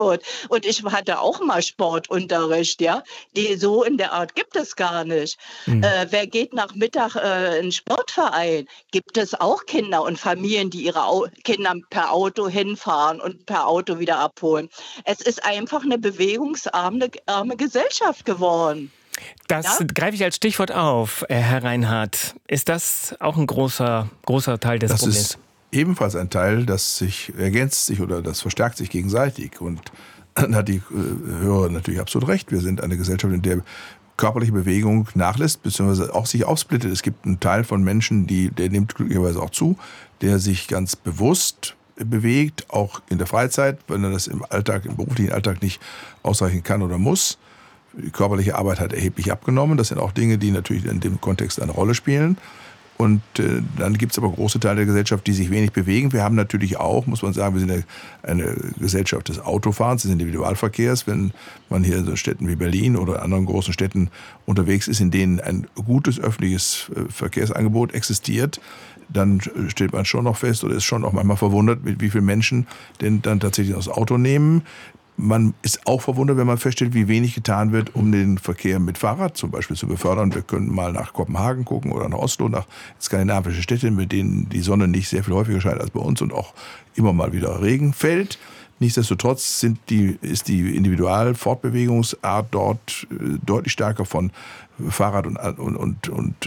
Sport. Und ich hatte auch mal Sportunterricht, ja. So in der Art gibt es gar nicht. Mhm. Wer geht nach Mittag in 'n Sportverein? Gibt es auch Kinder und Familien, die ihre Kinder per Auto hinfahren und per Auto wieder abholen. Es ist einfach eine bewegungsarme Gesellschaft geworden, Das ja? greife ich als Stichwort auf, Herr Reinhardt. Ist das auch ein großer Teil des Das Problems? ist ebenfalls ein Teil, das sich ergänzt sich oder das verstärkt sich gegenseitig. Und dann hat die Hörerin natürlich absolut recht. Wir sind eine Gesellschaft, in der körperliche Bewegung nachlässt, beziehungsweise auch sich aufsplittet. Es gibt einen Teil von Menschen, der nimmt glücklicherweise auch zu, der sich ganz bewusst bewegt, auch in der Freizeit, wenn er das im beruflichen Alltag nicht ausreichend kann oder muss. Die körperliche Arbeit hat erheblich abgenommen. Das sind auch Dinge, die natürlich in dem Kontext eine Rolle spielen. Und dann gibt es aber große Teile der Gesellschaft, die sich wenig bewegen. Wir haben natürlich auch, muss man sagen, wir sind eine Gesellschaft des Autofahrens, des Individualverkehrs. Wenn man hier in so Städten wie Berlin oder anderen großen Städten unterwegs ist, in denen ein gutes öffentliches Verkehrsangebot existiert, dann stellt man schon noch fest oder ist schon auch manchmal verwundert, mit wie vielen Menschen denn dann tatsächlich das Auto nehmen. Man ist auch verwundert, wenn man feststellt, wie wenig getan wird, um den Verkehr mit Fahrrad zum Beispiel zu befördern. Wir können mal nach Kopenhagen gucken oder nach Oslo, nach skandinavische Städte, mit denen die Sonne nicht sehr viel häufiger scheint als bei uns und auch immer mal wieder Regen fällt. Nichtsdestotrotz ist die Individualfortbewegungsart dort deutlich stärker von Fahrrad und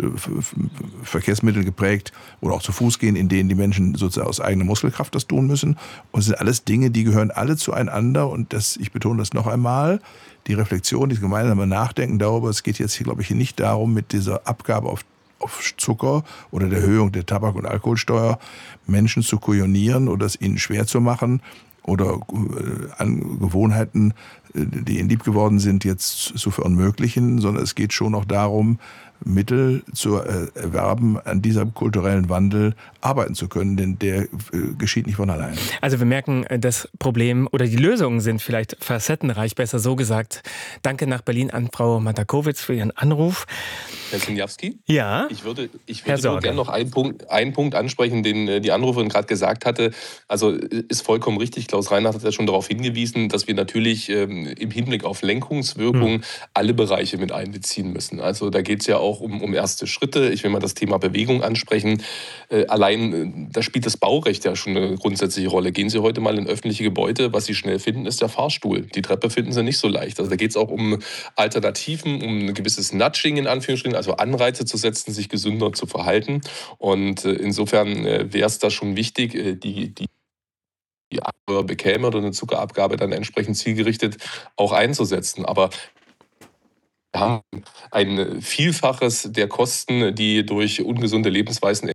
Verkehrsmitteln geprägt oder auch zu Fuß gehen, in denen die Menschen sozusagen aus eigener Muskelkraft das tun müssen. Und es sind alles Dinge, die gehören alle zueinander. Und ich betone das noch einmal, die Reflexion, das gemeinsame Nachdenken darüber, es geht jetzt hier, glaube ich, nicht darum, mit dieser Abgabe auf Zucker oder der Erhöhung der Tabak- und Alkoholsteuer Menschen zu kujonieren oder es ihnen schwer zu machen oder Gewohnheiten, die ihnen lieb geworden sind, jetzt zu verunmöglichen, sondern es geht schon auch darum, Mittel zu erwerben, an diesem kulturellen Wandel arbeiten zu können, denn der geschieht nicht von allein. Also wir merken, das Problem oder die Lösungen sind vielleicht facettenreich, besser so gesagt. Danke nach Berlin an Frau Matakowitz für Ihren Anruf. Herr Sinjawski? Ja? Ich würde Herr nur gerne noch einen Punkt ansprechen, den die Anruferin gerade gesagt hatte. Also ist vollkommen richtig, Klaus Reinhardt hat ja schon darauf hingewiesen, dass wir natürlich im Hinblick auf Lenkungswirkung alle Bereiche mit einbeziehen müssen. Also da geht es ja auch um erste Schritte. Ich will mal das Thema Bewegung ansprechen. Da spielt das Baurecht ja schon eine grundsätzliche Rolle. Gehen Sie heute mal in öffentliche Gebäude, was Sie schnell finden, ist der Fahrstuhl. Die Treppe finden Sie nicht so leicht. Also da geht es auch um Alternativen, um ein gewisses Nudging in Anführungsstrichen, also Anreize zu setzen, sich gesünder zu verhalten. Und insofern wäre es da schon wichtig, die Abgabe bekäme oder eine Zuckerabgabe dann entsprechend zielgerichtet auch einzusetzen. Aber wir haben ein Vielfaches der Kosten, die durch ungesunde Lebensweisen.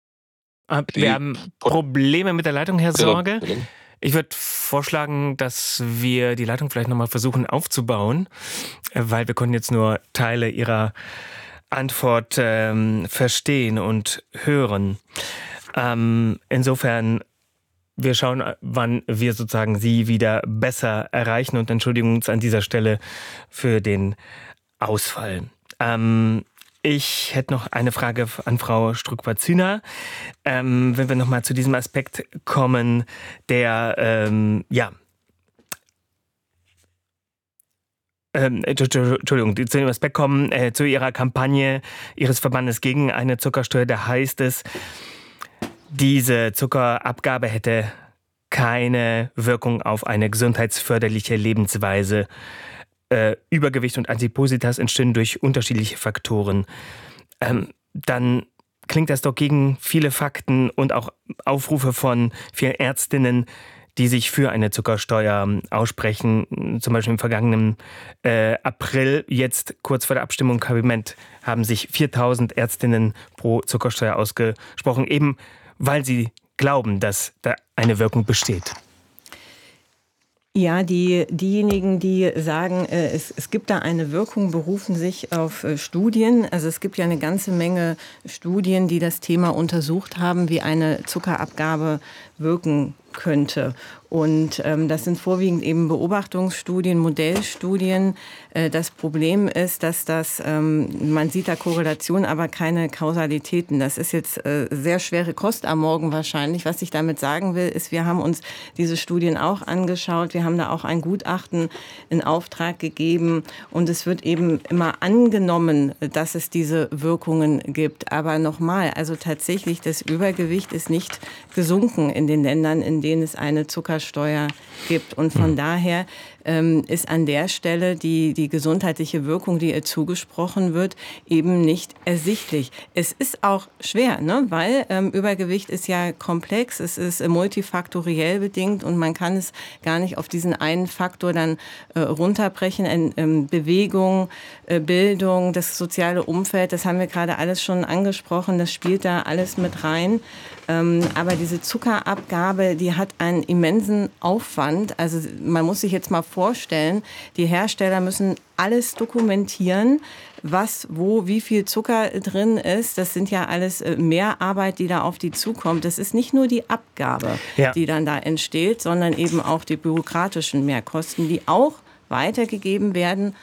Wir haben Probleme mit der Leitung, Herr Sorge. Ich würde vorschlagen, dass wir die Leitung vielleicht nochmal versuchen aufzubauen, weil wir konnten jetzt nur Teile Ihrer Antwort verstehen und hören. Insofern, wir schauen, wann wir sozusagen Sie wieder besser erreichen und entschuldigen uns an dieser Stelle für den Ausfall. Ich hätte noch eine Frage an Frau Struck-Wazina. Wenn wir nochmal zu diesem Aspekt kommen, zu dem Aspekt kommen, zu Ihrer Kampagne Ihres Verbandes gegen eine Zuckersteuer, da heißt es, diese Zuckerabgabe hätte keine Wirkung auf eine gesundheitsförderliche Lebensweise. Übergewicht und Adipositas entstehen durch unterschiedliche Faktoren. Dann klingt das doch gegen viele Fakten und auch Aufrufe von vielen Ärztinnen, die sich für eine Zuckersteuer aussprechen. Zum Beispiel im vergangenen April, jetzt kurz vor der Abstimmung im Kabinett, haben sich 4.000 Ärztinnen pro Zuckersteuer ausgesprochen, eben weil sie glauben, dass da eine Wirkung besteht. Ja, diejenigen, die sagen, es gibt da eine Wirkung, berufen sich auf Studien. Also es gibt ja eine ganze Menge Studien, die das Thema untersucht haben, wie eine Zuckerabgabe wirken könnte. Und das sind vorwiegend eben Beobachtungsstudien, Modellstudien. Das Problem ist, dass man sieht da Korrelation, aber keine Kausalitäten. Das ist jetzt sehr schwere Kost am Morgen wahrscheinlich. Was ich damit sagen will, ist, wir haben uns diese Studien auch angeschaut. Wir haben da auch ein Gutachten in Auftrag gegeben. Und es wird eben immer angenommen, dass es diese Wirkungen gibt. Aber nochmal, also tatsächlich, das Übergewicht ist nicht gesunken in den Ländern, in denen es eine Zuckersteuer gibt. Und von daher ist an der Stelle die gesundheitliche Wirkung, die ihr zugesprochen wird, eben nicht ersichtlich. Es ist auch schwer, ne? Weil Übergewicht ist ja komplex, es ist multifaktoriell bedingt und man kann es gar nicht auf diesen einen Faktor dann runterbrechen. Bewegung, Bildung, das soziale Umfeld, das haben wir gerade alles schon angesprochen, das spielt da alles mit rein. Aber diese Zuckerabgabe, die hat einen immensen Aufwand. Also man muss sich jetzt mal vorstellen, die Hersteller müssen alles dokumentieren, was, wo, wie viel Zucker drin ist. Das sind ja alles Mehrarbeit, die da auf die zukommt. Das ist nicht nur die Abgabe, die dann da entsteht, sondern eben auch die bürokratischen Mehrkosten, die auch weitergegeben werden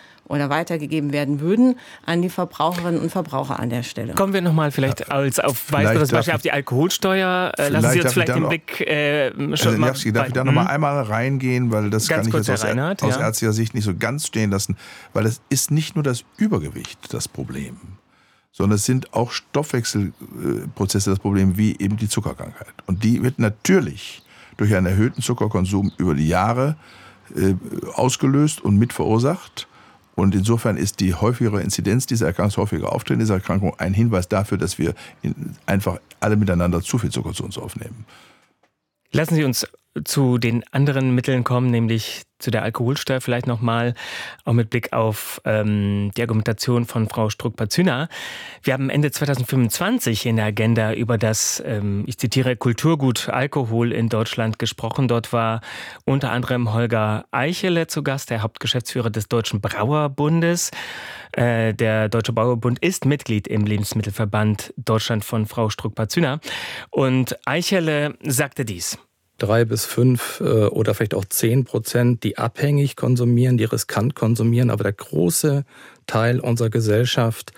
würden an die Verbraucherinnen und Verbraucher an der Stelle. Kommen wir nochmal vielleicht als auf weiteres Beispiel auf die Alkoholsteuer. Lassen Sie uns vielleicht den Blick schon mal... Darf ich da nochmal einmal reingehen, weil das kann ich jetzt aus ärztlicher Sicht nicht so ganz stehen lassen, weil es ist nicht nur das Übergewicht das Problem, sondern es sind auch Stoffwechselprozesse das Problem, wie eben die Zuckerkrankheit. Und die wird natürlich durch einen erhöhten Zuckerkonsum über die Jahre ausgelöst und mit verursacht. Und insofern ist die häufigere Inzidenz dieser Erkrankung, das häufige Auftreten dieser Erkrankung ein Hinweis dafür, dass wir einfach alle miteinander zu viel Zucker zu uns aufnehmen. Lassen Sie uns zu den anderen Mitteln kommen, nämlich zu der Alkoholsteuer vielleicht nochmal, auch mit Blick auf die Argumentation von Frau Struck-Pazüna. Wir haben Ende 2025 in der Agenda über das, ich zitiere, Kulturgut Alkohol in Deutschland gesprochen. Dort war unter anderem Holger Eichele zu Gast, der Hauptgeschäftsführer des Deutschen Brauerbundes. Der Deutsche Brauerbund ist Mitglied im Lebensmittelverband Deutschland von Frau Struck-Pazüna. Und Eichele sagte dies: 3 bis 5 oder vielleicht auch 10%, die abhängig konsumieren, die riskant konsumieren. Aber der große Teil unserer Gesellschaft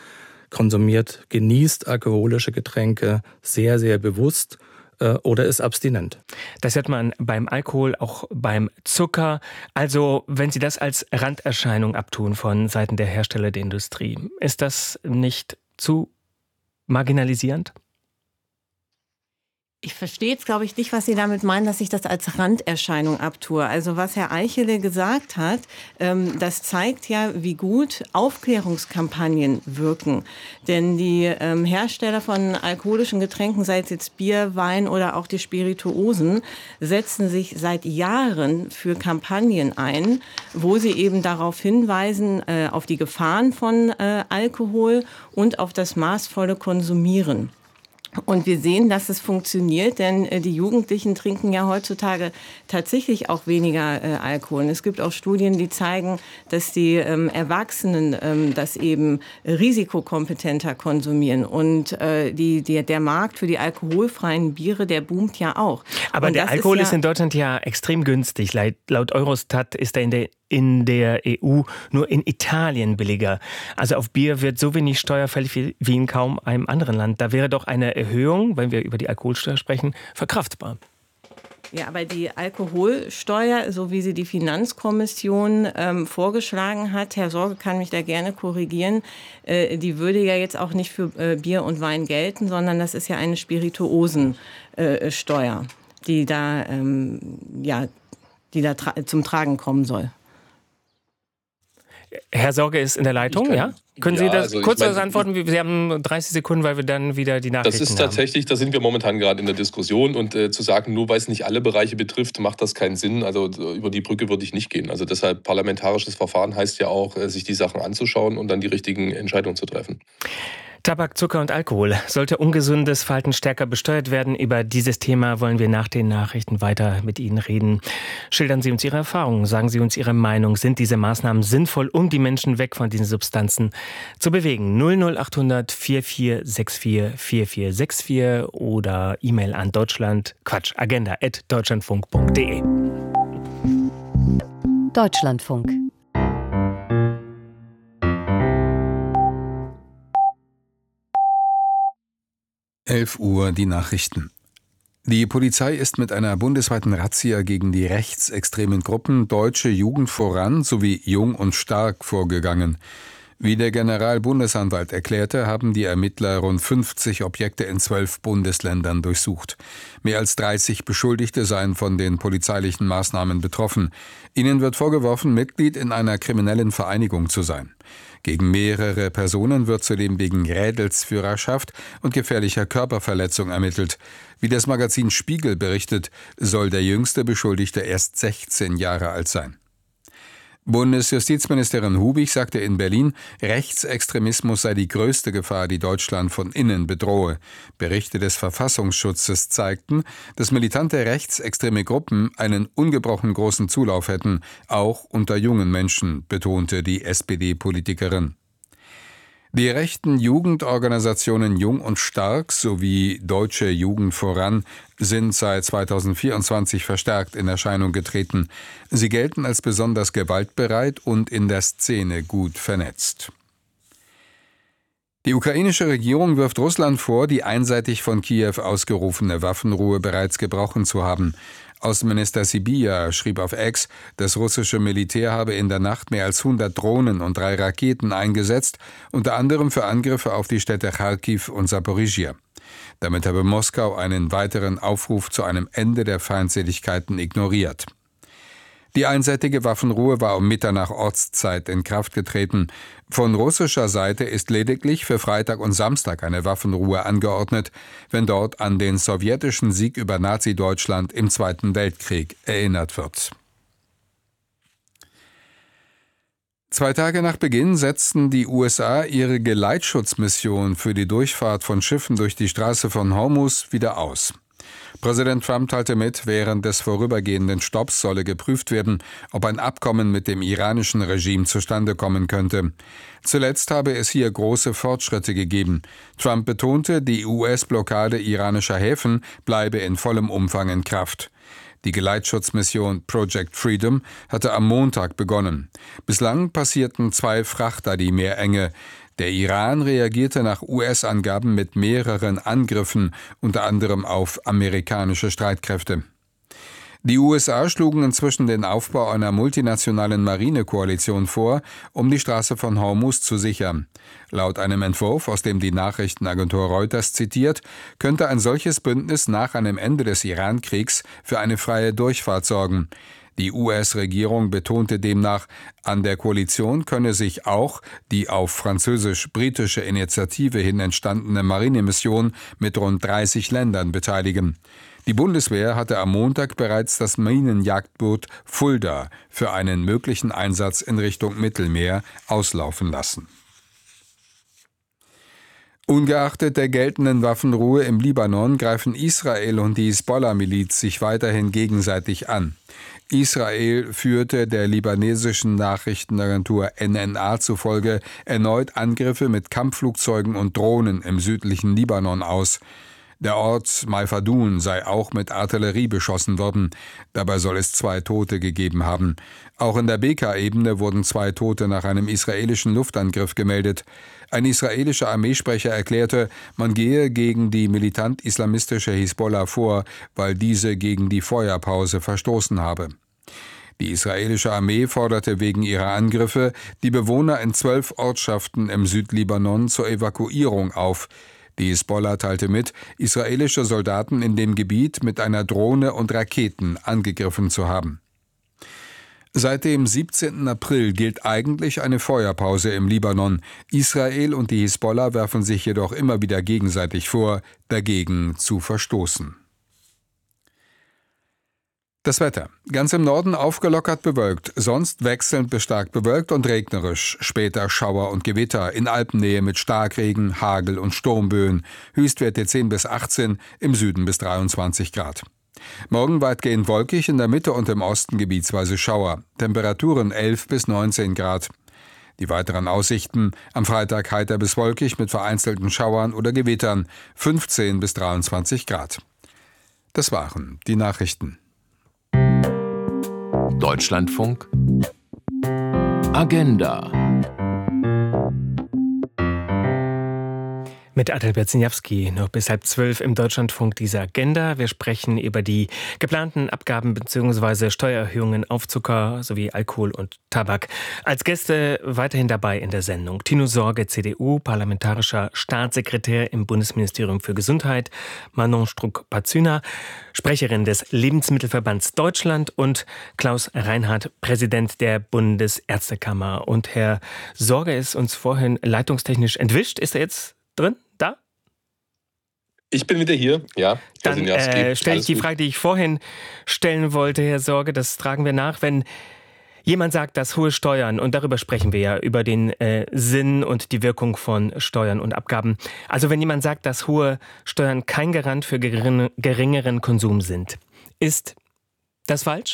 genießt alkoholische Getränke sehr, sehr bewusst oder ist abstinent. Das hört man beim Alkohol, auch beim Zucker. Also wenn Sie das als Randerscheinung abtun von Seiten der Hersteller der Industrie, ist das nicht zu marginalisierend? Ich verstehe jetzt, glaube ich, nicht, was Sie damit meinen, dass ich das als Randerscheinung abtue. Also was Herr Eichele gesagt hat, das zeigt ja, wie gut Aufklärungskampagnen wirken. Denn die Hersteller von alkoholischen Getränken, sei es jetzt Bier, Wein oder auch die Spirituosen, setzen sich seit Jahren für Kampagnen ein, wo sie eben darauf hinweisen, auf die Gefahren von Alkohol und auf das maßvolle Konsumieren. Und wir sehen, dass es funktioniert, denn die Jugendlichen trinken ja heutzutage tatsächlich auch weniger Alkohol. Und es gibt auch Studien, die zeigen, dass die Erwachsenen das eben risikokompetenter konsumieren. Und der Markt für die alkoholfreien Biere, der boomt ja auch. Aber und der Alkohol ist in Deutschland ja extrem günstig. Laut Eurostat ist er in der EU nur in Italien billiger. Also auf Bier wird so wenig steuerfällig wie in kaum einem anderen Land. Da wäre doch eine Erhöhung, wenn wir über die Alkoholsteuer sprechen, verkraftbar. Ja, aber die Alkoholsteuer, so wie sie die Finanzkommission vorgeschlagen hat, Herr Sorge kann mich da gerne korrigieren, die würde ja jetzt auch nicht für Bier und Wein gelten, sondern das ist ja eine Spirituosensteuer, die da zum Tragen kommen soll. Herr Sorge ist in der Leitung, ja? Können Sie das kurz antworten? Sie haben 30 Sekunden, weil wir dann wieder die Nachrichten haben. Das ist tatsächlich, da sind wir momentan gerade in der Diskussion und zu sagen, nur weil es nicht alle Bereiche betrifft, macht das keinen Sinn. Also über die Brücke würde ich nicht gehen. Also deshalb parlamentarisches Verfahren heißt ja auch, sich die Sachen anzuschauen und dann die richtigen Entscheidungen zu treffen. Tabak, Zucker und Alkohol. Sollte ungesundes Verhalten stärker besteuert werden? Über dieses Thema wollen wir nach den Nachrichten weiter mit Ihnen reden. Schildern Sie uns Ihre Erfahrungen, sagen Sie uns Ihre Meinung. Sind diese Maßnahmen sinnvoll, um die Menschen weg von diesen Substanzen zu bewegen? 00800 4464 4464 oder E-Mail an agenda@deutschlandfunk.de. Deutschlandfunk. Uhr die Nachrichten. Die Polizei ist mit einer bundesweiten Razzia gegen die rechtsextremen Gruppen Deutsche Jugend voran sowie Jung und Stark vorgegangen. Wie der Generalbundesanwalt erklärte, haben die Ermittler rund 50 Objekte in 12 Bundesländern durchsucht. Mehr als 30 Beschuldigte seien von den polizeilichen Maßnahmen betroffen. Ihnen wird vorgeworfen, Mitglied in einer kriminellen Vereinigung zu sein. Gegen mehrere Personen wird zudem wegen Rädelsführerschaft und gefährlicher Körperverletzung ermittelt. Wie das Magazin Spiegel berichtet, soll der jüngste Beschuldigte erst 16 Jahre alt sein. Bundesjustizministerin Hubig sagte in Berlin, Rechtsextremismus sei die größte Gefahr, die Deutschland von innen bedrohe. Berichte des Verfassungsschutzes zeigten, dass militante rechtsextreme Gruppen einen ungebrochen großen Zulauf hätten, auch unter jungen Menschen, betonte die SPD-Politikerin. Die rechten Jugendorganisationen Jung und Stark sowie Deutsche Jugend voran sind seit 2024 verstärkt in Erscheinung getreten. Sie gelten als besonders gewaltbereit und in der Szene gut vernetzt. Die ukrainische Regierung wirft Russland vor, die einseitig von Kiew ausgerufene Waffenruhe bereits gebrochen zu haben. Außenminister Sybiha schrieb auf X, das russische Militär habe in der Nacht mehr als 100 Drohnen und 3 Raketen eingesetzt, unter anderem für Angriffe auf die Städte Charkiw und Saporizhia. Damit habe Moskau einen weiteren Aufruf zu einem Ende der Feindseligkeiten ignoriert. Die einseitige Waffenruhe war um Mitternacht Ortszeit in Kraft getreten. Von russischer Seite ist lediglich für Freitag und Samstag eine Waffenruhe angeordnet, wenn dort an den sowjetischen Sieg über Nazi-Deutschland im Zweiten Weltkrieg erinnert wird. 2 Tage nach Beginn setzten die USA ihre Geleitschutzmission für die Durchfahrt von Schiffen durch die Straße von Hormuz wieder aus. Präsident Trump teilte mit, während des vorübergehenden Stopps solle geprüft werden, ob ein Abkommen mit dem iranischen Regime zustande kommen könnte. Zuletzt habe es hier große Fortschritte gegeben. Trump betonte, die US-Blockade iranischer Häfen bleibe in vollem Umfang in Kraft. Die Geleitschutzmission Project Freedom hatte am Montag begonnen. Bislang passierten 2 Frachter die Meerenge. Der Iran reagierte nach US-Angaben mit mehreren Angriffen, unter anderem auf amerikanische Streitkräfte. Die USA schlugen inzwischen den Aufbau einer multinationalen Marinekoalition vor, um die Straße von Hormuz zu sichern. Laut einem Entwurf, aus dem die Nachrichtenagentur Reuters zitiert, könnte ein solches Bündnis nach einem Ende des Iran-Kriegs für eine freie Durchfahrt sorgen. Die US-Regierung betonte demnach, an der Koalition könne sich auch die auf französisch-britische Initiative hin entstandene Marinemission mit rund 30 Ländern beteiligen. Die Bundeswehr hatte am Montag bereits das Minenjagdboot Fulda für einen möglichen Einsatz in Richtung Mittelmeer auslaufen lassen. Ungeachtet der geltenden Waffenruhe im Libanon greifen Israel und die Hisbollah-Miliz sich weiterhin gegenseitig an. Israel führte der libanesischen Nachrichtenagentur NNA zufolge erneut Angriffe mit Kampfflugzeugen und Drohnen im südlichen Libanon aus. Der Ort Maifadun sei auch mit Artillerie beschossen worden. Dabei soll es 2 Tote gegeben haben. Auch in der Beka-Ebene wurden 2 Tote nach einem israelischen Luftangriff gemeldet. Ein israelischer Armeesprecher erklärte, man gehe gegen die militant-islamistische Hisbollah vor, weil diese gegen die Feuerpause verstoßen habe. Die israelische Armee forderte wegen ihrer Angriffe die Bewohner in 12 Ortschaften im Südlibanon zur Evakuierung auf. Die Hisbollah teilte mit, israelische Soldaten in dem Gebiet mit einer Drohne und Raketen angegriffen zu haben. Seit dem 17. April gilt eigentlich eine Feuerpause im Libanon. Israel und die Hisbollah werfen sich jedoch immer wieder gegenseitig vor, dagegen zu verstoßen. Das Wetter. Ganz im Norden aufgelockert bewölkt, sonst wechselnd bis stark bewölkt und regnerisch. Später Schauer und Gewitter, in Alpennähe mit Starkregen, Hagel und Sturmböen. Höchstwerte 10 bis 18, im Süden bis 23 Grad. Morgen weitgehend wolkig, in der Mitte und im Osten gebietsweise Schauer. Temperaturen 11 bis 19 Grad. Die weiteren Aussichten: am Freitag heiter bis wolkig mit vereinzelten Schauern oder Gewittern, 15 bis 23 Grad. Das waren die Nachrichten. Deutschlandfunk Agenda Mit Adalbert Siniawski noch bis 11:30 im Deutschlandfunk diese Agenda. Wir sprechen über die geplanten Abgaben bzw. Steuererhöhungen auf Zucker sowie Alkohol und Tabak. Als Gäste weiterhin dabei in der Sendung Tino Sorge, CDU, parlamentarischer Staatssekretär im Bundesministerium für Gesundheit, Manon Struck-Pazüner, Sprecherin des Lebensmittelverbands Deutschland und Klaus Reinhardt, Präsident der Bundesärztekammer. Und Herr Sorge ist uns vorhin leitungstechnisch entwischt. Ist er jetzt drin? Da? Ich bin wieder hier, ja. Dann stelle ich die Frage, die ich vorhin stellen wollte, Herr Sorge, das tragen wir nach. Wenn jemand sagt, dass hohe Steuern, und darüber sprechen wir ja, über den Sinn und die Wirkung von Steuern und Abgaben. Also wenn jemand sagt, dass hohe Steuern kein Garant für geringeren Konsum sind, ist das falsch?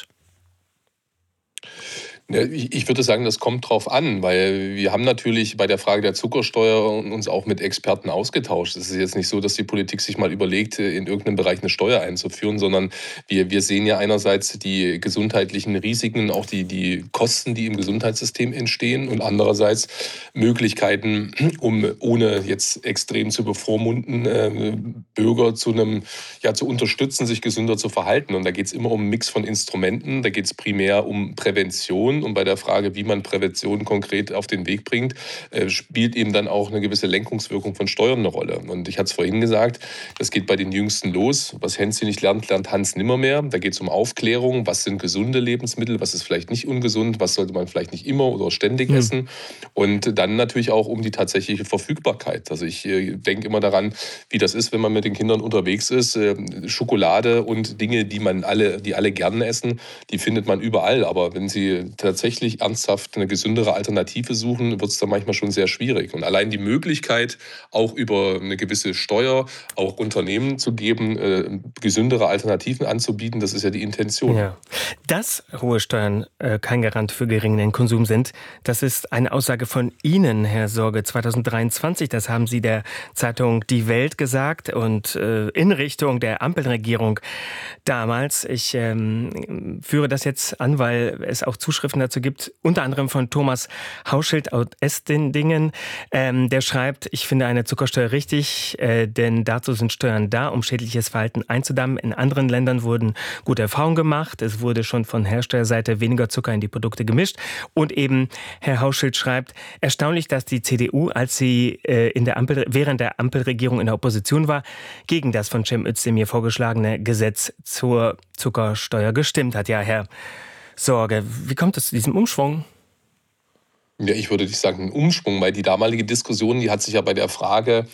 Ich würde sagen, das kommt drauf an, weil wir haben natürlich bei der Frage der Zuckersteuer uns auch mit Experten ausgetauscht. Es ist jetzt nicht so, dass die Politik sich mal überlegt, in irgendeinem Bereich eine Steuer einzuführen, sondern wir sehen ja einerseits die gesundheitlichen Risiken und auch die Kosten, die im Gesundheitssystem entstehen, und andererseits Möglichkeiten, um ohne jetzt extrem zu bevormunden, Bürger zu unterstützen, sich gesünder zu verhalten. Und da geht es immer um einen Mix von Instrumenten. Da geht es primär um Prävention. Und bei der Frage, wie man Prävention konkret auf den Weg bringt, spielt eben dann auch eine gewisse Lenkungswirkung von Steuern eine Rolle. Und ich hatte es vorhin gesagt, das geht bei den Jüngsten los. Was Hänschen nicht lernt, lernt Hans nimmermehr. Da geht es um Aufklärung. Was sind gesunde Lebensmittel? Was ist vielleicht nicht ungesund? Was sollte man vielleicht nicht immer oder ständig essen? Und dann natürlich auch um die tatsächliche Verfügbarkeit. Also ich denke immer daran, wie das ist, wenn man mit den Kindern unterwegs ist. Schokolade und Dinge, die alle gerne essen, die findet man überall. Aber wenn sie tatsächlich ernsthaft eine gesündere Alternative suchen, wird es dann manchmal schon sehr schwierig. Und allein die Möglichkeit, auch über eine gewisse Steuer auch Unternehmen zu geben, gesündere Alternativen anzubieten, das ist ja die Intention. Ja. Dass hohe Steuern kein Garant für geringen Konsum sind, das ist eine Aussage von Ihnen, Herr Sorge, 2023. Das haben Sie der Zeitung Die Welt gesagt und in Richtung der Ampelregierung damals. Ich führe das jetzt an, weil es auch Zuschriften dazu gibt, unter anderem von Thomas Hauschild aus Estendingen. Der schreibt, ich finde eine Zuckersteuer richtig, denn dazu sind Steuern da, um schädliches Verhalten einzudämmen. In anderen Ländern wurden gute Erfahrungen gemacht. Es wurde schon von Herstellerseite weniger Zucker in die Produkte gemischt. Und eben, Herr Hauschild schreibt, erstaunlich, dass die CDU, als sie während der Ampelregierung in der Opposition war, gegen das von Cem Özdemir vorgeschlagene Gesetz zur Zuckersteuer gestimmt hat. Ja, Herr Sorge, wie kommt es zu diesem Umschwung? Ja, ich würde nicht sagen ein Umschwung, weil die damalige Diskussion, die hat sich ja bei der Frage,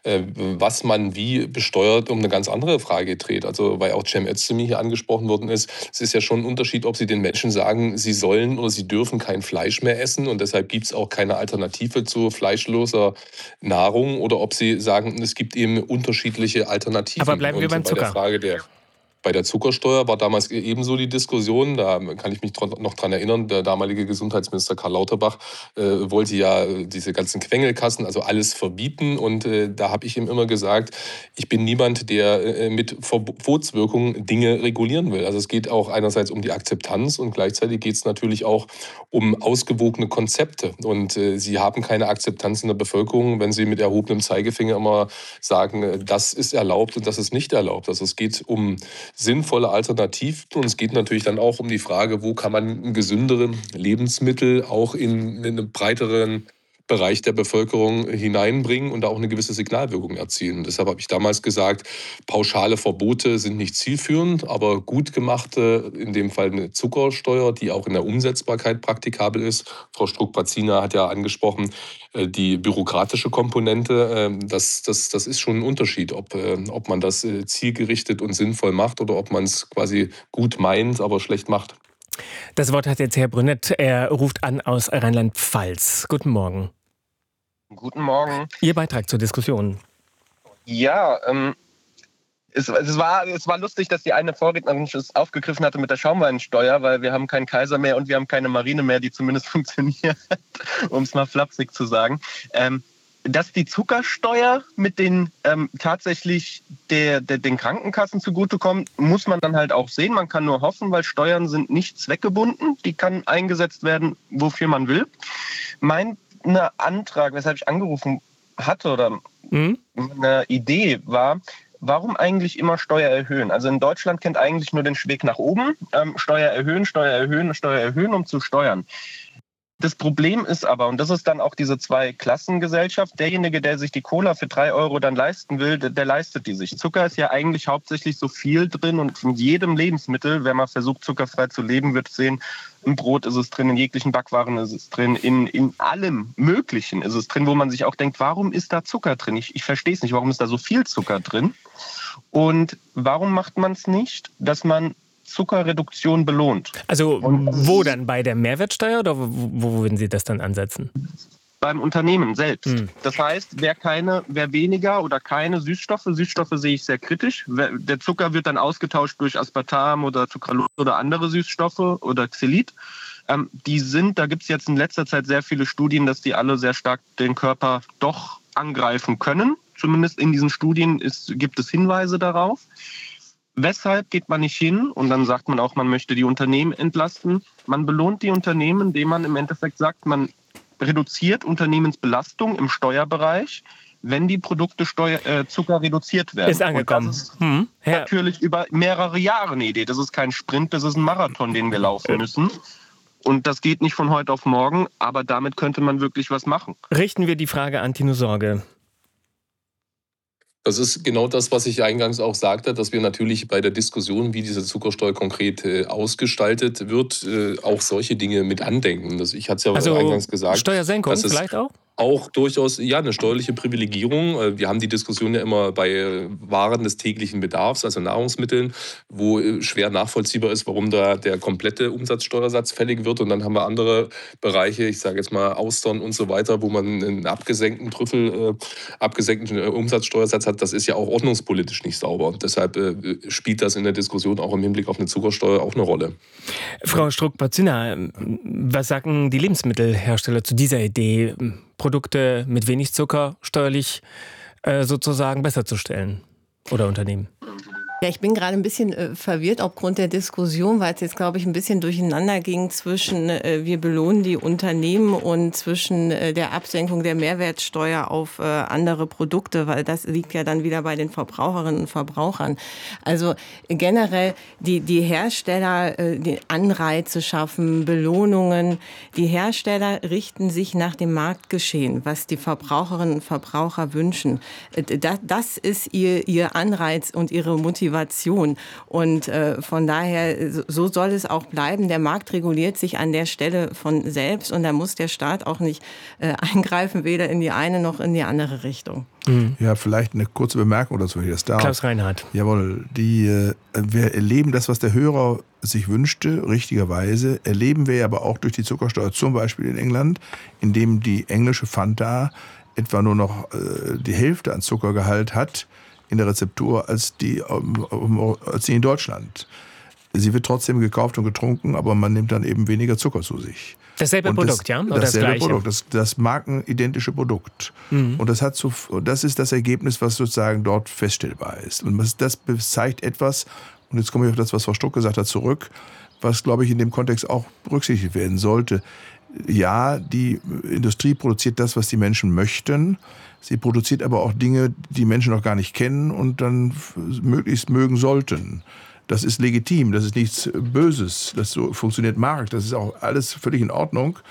was man wie besteuert, um eine ganz andere Frage gedreht. Also weil auch Cem Özdemir hier angesprochen worden ist, es ist ja schon ein Unterschied, ob Sie den Menschen sagen, sie sollen oder sie dürfen kein Fleisch mehr essen und deshalb gibt es auch keine Alternative zu fleischloser Nahrung, oder ob Sie sagen, es gibt eben unterschiedliche Alternativen. Aber bleiben wir beim Zucker. Bei der Zuckersteuer war damals ebenso die Diskussion, da kann ich mich noch dran erinnern, der damalige Gesundheitsminister Karl Lauterbach wollte ja diese ganzen Quengelkassen, also alles verbieten, und da habe ich ihm immer gesagt, ich bin niemand, der mit Verbotswirkung Dinge regulieren will. Also es geht auch einerseits um die Akzeptanz und gleichzeitig geht es natürlich auch um ausgewogene Konzepte, und sie haben keine Akzeptanz in der Bevölkerung, wenn sie mit erhobenem Zeigefinger immer sagen, das ist erlaubt und das ist nicht erlaubt. Also es geht um sinnvolle Alternativen. Und es geht natürlich dann auch um die Frage, wo kann man gesündere Lebensmittel auch in einem breiteren Bereich der Bevölkerung hineinbringen und da auch eine gewisse Signalwirkung erzielen. Und deshalb habe ich damals gesagt, pauschale Verbote sind nicht zielführend, aber gut gemachte, in dem Fall eine Zuckersteuer, die auch in der Umsetzbarkeit praktikabel ist. Frau Struck-Pazina hat ja angesprochen, die bürokratische Komponente, das ist schon ein Unterschied, ob man das zielgerichtet und sinnvoll macht oder ob man es quasi gut meint, aber schlecht macht. Das Wort hat jetzt Herr Brünett. Er ruft an aus Rheinland-Pfalz. Guten Morgen. Guten Morgen. Ihr Beitrag zur Diskussion. Ja, es war lustig, dass die eine Vorrednerin es aufgegriffen hatte mit der Schaumweinsteuer, weil wir haben keinen Kaiser mehr und wir haben keine Marine mehr, die zumindest funktioniert, um es mal flapsig zu sagen. Dass die Zuckersteuer mit den tatsächlich den Krankenkassen zugutekommt, muss man dann halt auch sehen. Man kann nur hoffen, weil Steuern sind nicht zweckgebunden. Die kann eingesetzt werden, wofür man will. Mein Antrag, weshalb ich angerufen hatte oder eine Idee war, warum eigentlich immer Steuer erhöhen? Also in Deutschland kennt eigentlich nur den Weg nach oben. Steuer erhöhen, Steuer erhöhen, Steuer erhöhen, um zu steuern. Das Problem ist aber, und das ist dann auch diese Zweiklassengesellschaft, derjenige, der sich die Cola für 3 Euro dann leisten will, der leistet die sich. Zucker ist ja eigentlich hauptsächlich so viel drin und in jedem Lebensmittel, wenn man versucht, zuckerfrei zu leben, wird sehen, im Brot ist es drin, in jeglichen Backwaren ist es drin, in allem Möglichen ist es drin, wo man sich auch denkt, warum ist da Zucker drin? Ich verstehe es nicht, warum ist da so viel Zucker drin? Und warum macht man es nicht, dass man Zuckerreduktion belohnt? Also wo dann? Bei der Mehrwertsteuer oder wo würden Sie das dann ansetzen? Beim Unternehmen selbst. Das heißt, wer weniger oder keine Süßstoffe sehe ich sehr kritisch. Der Zucker wird dann ausgetauscht durch Aspartam oder Sucralose oder andere Süßstoffe oder Xylit. Da gibt es jetzt in letzter Zeit sehr viele Studien, dass die alle sehr stark den Körper doch angreifen können. Zumindest in diesen Studien gibt es Hinweise darauf. Weshalb geht man nicht hin und dann sagt man auch, man möchte die Unternehmen entlasten? Man belohnt die Unternehmen, indem man im Endeffekt sagt, man reduziert Unternehmensbelastung im Steuerbereich, wenn die Produkte Zucker reduziert werden. Ist angekommen. Und das ist natürlich über mehrere Jahre eine Idee. Das ist kein Sprint, das ist ein Marathon, den wir laufen müssen. Und das geht nicht von heute auf morgen, aber damit könnte man wirklich was machen. Richten wir die Frage an Tino Sorge. Das ist genau das, was ich eingangs auch sagte, dass wir natürlich bei der Diskussion, wie diese Zuckersteuer konkret ausgestaltet wird, auch solche Dinge mit andenken. Ich hatte es ja eingangs gesagt. Steuersenkung vielleicht auch? Auch durchaus eine steuerliche Privilegierung. Wir haben die Diskussion ja immer bei Waren des täglichen Bedarfs, also Nahrungsmitteln, wo schwer nachvollziehbar ist, warum da der komplette Umsatzsteuersatz fällig wird. Und dann haben wir andere Bereiche, ich sage jetzt mal Austern und so weiter, wo man einen abgesenkten Umsatzsteuersatz hat. Das ist ja auch ordnungspolitisch nicht sauber. Und deshalb spielt das in der Diskussion auch im Hinblick auf eine Zuckersteuer auch eine Rolle. Frau Struck-Pazina, was sagen die Lebensmittelhersteller zu dieser Idee, Produkte mit wenig Zucker steuerlich sozusagen besser zu stellen oder Unternehmen? Ja, ich bin gerade ein bisschen verwirrt aufgrund der Diskussion, weil es jetzt, glaube ich, ein bisschen durcheinander ging zwischen wir belohnen die Unternehmen und zwischen der Absenkung der Mehrwertsteuer auf andere Produkte, weil das liegt ja dann wieder bei den Verbraucherinnen und Verbrauchern. Also generell die Hersteller, die Anreize schaffen, Belohnungen. Die Hersteller richten sich nach dem Marktgeschehen, was die Verbraucherinnen und Verbraucher wünschen. Das ist ihr Anreiz und ihre Motivation. Und von daher, so soll es auch bleiben. Der Markt reguliert sich an der Stelle von selbst und da muss der Staat auch nicht eingreifen, weder in die eine noch in die andere Richtung. Ja, vielleicht eine kurze Bemerkung dazu, hier ist da. Klaus Reinhardt. Jawohl, wir erleben das, was der Hörer sich wünschte, richtigerweise, erleben wir aber auch durch die Zuckersteuer, zum Beispiel in England, indem die englische Fanta etwa nur noch die Hälfte an Zuckergehalt hat in der Rezeptur als die in Deutschland. Sie wird trotzdem gekauft und getrunken, aber man nimmt dann eben weniger Zucker zu sich. Dasselbe Produkt, ja? Oder dasselbe das Gleiche? Produkt, das markenidentische Produkt. Und das ist das Ergebnis, was sozusagen dort feststellbar ist. Und das zeigt etwas, und jetzt komme ich auf das, was Frau Struck gesagt hat, zurück, was, glaube ich, in dem Kontext auch berücksichtigt werden sollte. Ja, die Industrie produziert das, was die Menschen möchten. Sie produziert aber auch Dinge, die Menschen noch gar nicht kennen und dann möglichst mögen sollten. Das ist legitim, das ist nichts Böses. Das so funktioniert Markt, das ist auch alles völlig in Ordnung.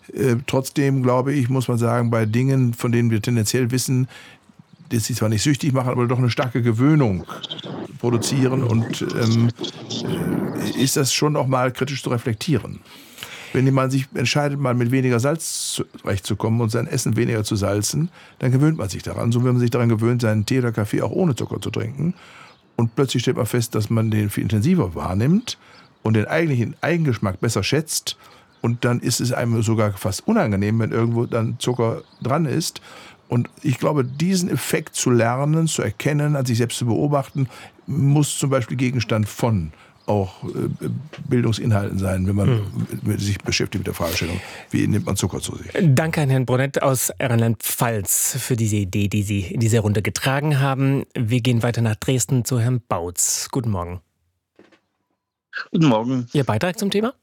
Trotzdem, glaube ich, muss man sagen, bei Dingen, von denen wir tendenziell wissen, dass sie zwar nicht süchtig machen, aber doch eine starke Gewöhnung produzieren und ist das schon auch mal kritisch zu reflektieren. Wenn man sich entscheidet, mal mit weniger Salz zurechtzukommen und sein Essen weniger zu salzen, dann gewöhnt man sich daran. So, wenn man sich daran gewöhnt, seinen Tee oder Kaffee auch ohne Zucker zu trinken und plötzlich stellt man fest, dass man den viel intensiver wahrnimmt und den eigentlichen Eigengeschmack besser schätzt und dann ist es einem sogar fast unangenehm, wenn irgendwo dann Zucker dran ist. Und ich glaube, diesen Effekt zu lernen, zu erkennen, an sich selbst zu beobachten, muss zum Beispiel Gegenstand von auch Bildungsinhalten sein, wenn man sich beschäftigt mit der Fragestellung, wie nimmt man Zucker zu sich. Danke an Herrn Brunett aus Rheinland-Pfalz für diese Idee, die Sie in dieser Runde getragen haben. Wir gehen weiter nach Dresden zu Herrn Bautz. Guten Morgen. Guten Morgen. Ihr Beitrag zum Thema?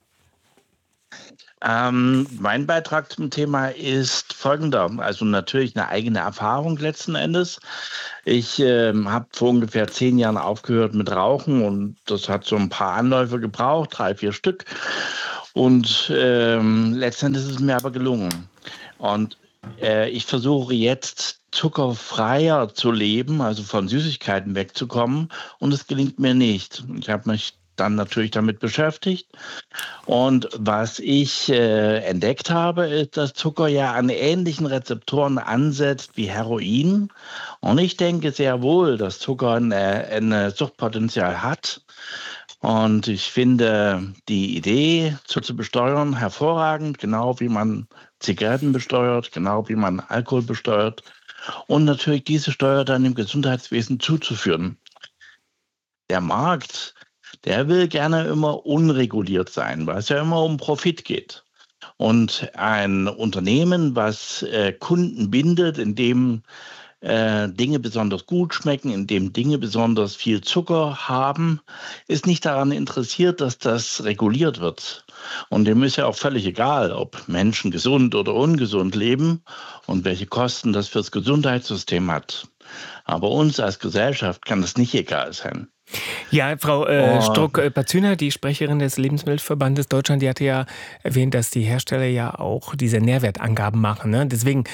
Mein Beitrag zum Thema ist folgender. Also natürlich eine eigene Erfahrung letzten Endes. Ich habe vor ungefähr 10 Jahren aufgehört mit Rauchen und das hat so ein paar Anläufe gebraucht, 3, 4 Stück. Und letztendlich ist es mir aber gelungen. Und ich versuche jetzt zuckerfreier zu leben, also von Süßigkeiten wegzukommen und es gelingt mir nicht. Ich habe mich dann natürlich damit beschäftigt. Und was ich entdeckt habe, ist, dass Zucker ja an ähnlichen Rezeptoren ansetzt wie Heroin. Und ich denke sehr wohl, dass Zucker ein Suchtpotenzial hat. Und ich finde die Idee, Zucker zu besteuern, hervorragend, genau wie man Zigaretten besteuert, genau wie man Alkohol besteuert. Und natürlich diese Steuer dann im Gesundheitswesen zuzuführen. Der Markt, der will gerne immer unreguliert sein, weil es ja immer um Profit geht. Und ein Unternehmen, was Kunden bindet, indem Dinge besonders gut schmecken, indem Dinge besonders viel Zucker haben, ist nicht daran interessiert, dass das reguliert wird. Und dem ist ja auch völlig egal, ob Menschen gesund oder ungesund leben und welche Kosten das fürs Gesundheitssystem hat. Aber uns als Gesellschaft kann das nicht egal sein. Ja, Frau Struck-Pazüner, die Sprecherin des Lebensmittelverbandes Deutschland, die hatte ja erwähnt, dass die Hersteller ja auch diese Nährwertangaben machen. Ne? Deswegen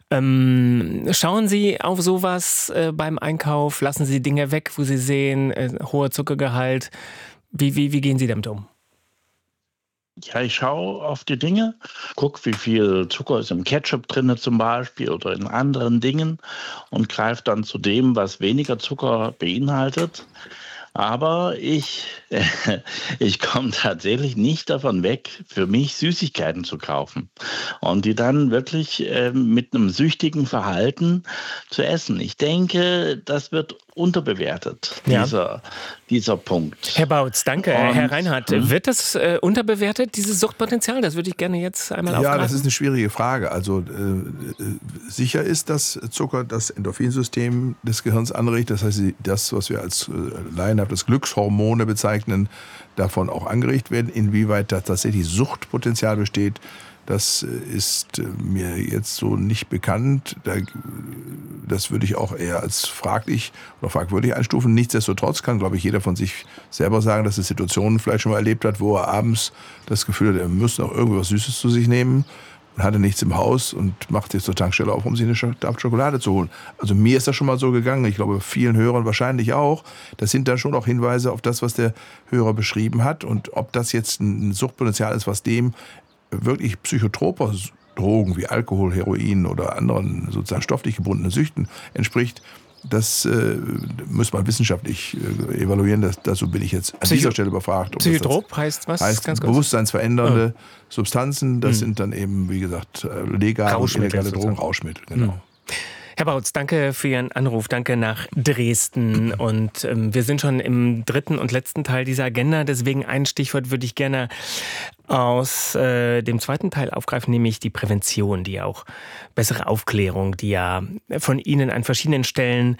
schauen Sie auf sowas beim Einkauf, lassen Sie Dinge weg, wo Sie sehen, hoher Zuckergehalt. Wie gehen Sie damit um? Ja, ich schaue auf die Dinge, gucke, wie viel Zucker ist im Ketchup drin zum Beispiel oder in anderen Dingen und greife dann zu dem, was weniger Zucker beinhaltet. Aber ich komme tatsächlich nicht davon weg, für mich Süßigkeiten zu kaufen und die dann wirklich mit einem süchtigen Verhalten zu essen. Ich denke, das wird unterbewertet, dieser Punkt. Herr Bautz, danke. Herr Reinhardt, wird das unterbewertet, dieses Suchtpotenzial? Das würde ich gerne jetzt einmal aufgreifen. Ja, das ist eine schwierige Frage. Also sicher ist, dass Zucker das Endorphinsystem des Gehirns anregt. Das heißt, das, was wir als laienhaft das Glückshormone bezeichnen, davon auch angeregt werden. Inwieweit da tatsächlich Suchtpotenzial besteht, das ist mir jetzt so nicht bekannt. Das würde ich auch eher als fraglich oder fragwürdig einstufen. Nichtsdestotrotz kann, glaube ich, jeder von sich selber sagen, dass er Situationen vielleicht schon mal erlebt hat, wo er abends das Gefühl hat, er müsste noch irgendwas Süßes zu sich nehmen und hatte nichts im Haus und macht jetzt zur Tankstelle auf, um sich eine Tafel Schokolade zu holen. Also mir ist das schon mal so gegangen. Ich glaube, vielen Hörern wahrscheinlich auch. Das sind dann schon auch Hinweise auf das, was der Hörer beschrieben hat. Und ob das jetzt ein Suchtpotenzial ist, was dem wirklich psychotroper Drogen wie Alkohol, Heroin oder anderen sozusagen stofflich gebundenen Süchten entspricht, das muss man wissenschaftlich evaluieren. Dazu bin ich jetzt an dieser Stelle befragt. Psychotrop heißt was? Heißt ganz bewusstseinsverändernde Substanzen. Das sind dann eben, wie gesagt, legale und illegale Drogen, Rauschmittel. Genau. Herr Bautz, danke für Ihren Anruf, danke nach Dresden. Und wir sind schon im 3. und letzten Teil dieser Agenda, deswegen ein Stichwort würde ich gerne aus dem 2. Teil aufgreifen, nämlich die Prävention, die auch bessere Aufklärung, die ja von Ihnen an verschiedenen Stellen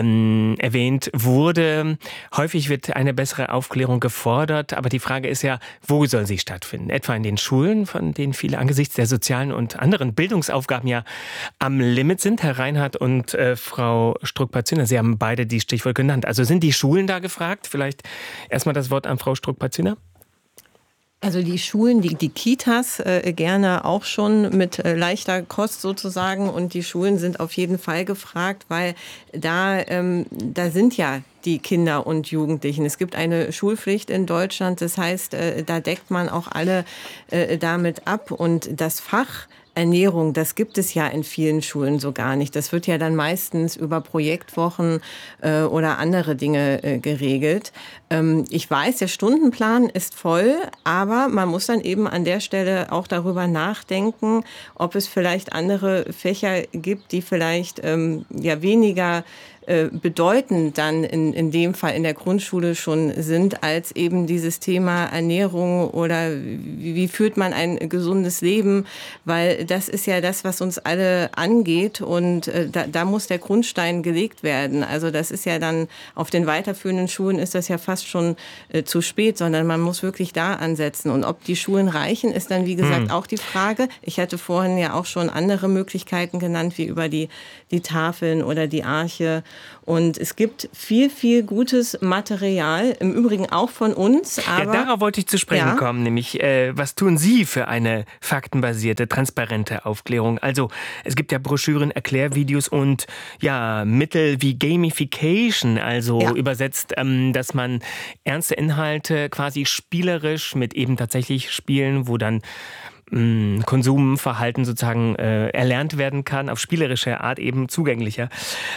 erwähnt wurde. Häufig wird eine bessere Aufklärung gefordert, aber die Frage ist ja, wo soll sie stattfinden? Etwa in den Schulen, von denen viele angesichts der sozialen und anderen Bildungsaufgaben ja am Limit sind. Herr Reinhardt und Frau Struck-Pazüner, Sie haben beide die Stichwort genannt. Also sind die Schulen da gefragt? Vielleicht erstmal das Wort an Frau Struck-Pazüner. Also die Schulen, die Kitas gerne auch schon mit leichter Kost sozusagen, und die Schulen sind auf jeden Fall gefragt, weil da sind ja die Kinder und Jugendlichen. Es gibt eine Schulpflicht in Deutschland, das heißt, da deckt man auch alle damit ab, und das Fach Ernährung, das gibt es ja in vielen Schulen so gar nicht. Das wird ja dann meistens über Projektwochen oder andere Dinge geregelt. Ich weiß, der Stundenplan ist voll, aber man muss dann eben an der Stelle auch darüber nachdenken, ob es vielleicht andere Fächer gibt, die vielleicht weniger bedeutend dann in dem Fall in der Grundschule schon sind, als eben dieses Thema Ernährung oder wie führt man ein gesundes Leben, weil das ist ja das, was uns alle angeht, und da muss der Grundstein gelegt werden. Also das ist ja dann, auf den weiterführenden Schulen ist das ja fast schon zu spät, sondern man muss wirklich da ansetzen, und ob die Schulen reichen, ist dann wie gesagt auch die Frage. Ich hatte vorhin ja auch schon andere Möglichkeiten genannt, wie über die Tafeln oder die Arche. Und es gibt viel, viel gutes Material, im Übrigen auch von uns. Aber ja, darauf wollte ich zu sprechen kommen, nämlich was tun Sie für eine faktenbasierte, transparente Aufklärung? Also es gibt ja Broschüren, Erklärvideos und ja Mittel wie Gamification, also übersetzt, dass man ernste Inhalte quasi spielerisch mit eben tatsächlich Spielen, wo dann Konsumverhalten sozusagen erlernt werden kann, auf spielerische Art eben zugänglicher.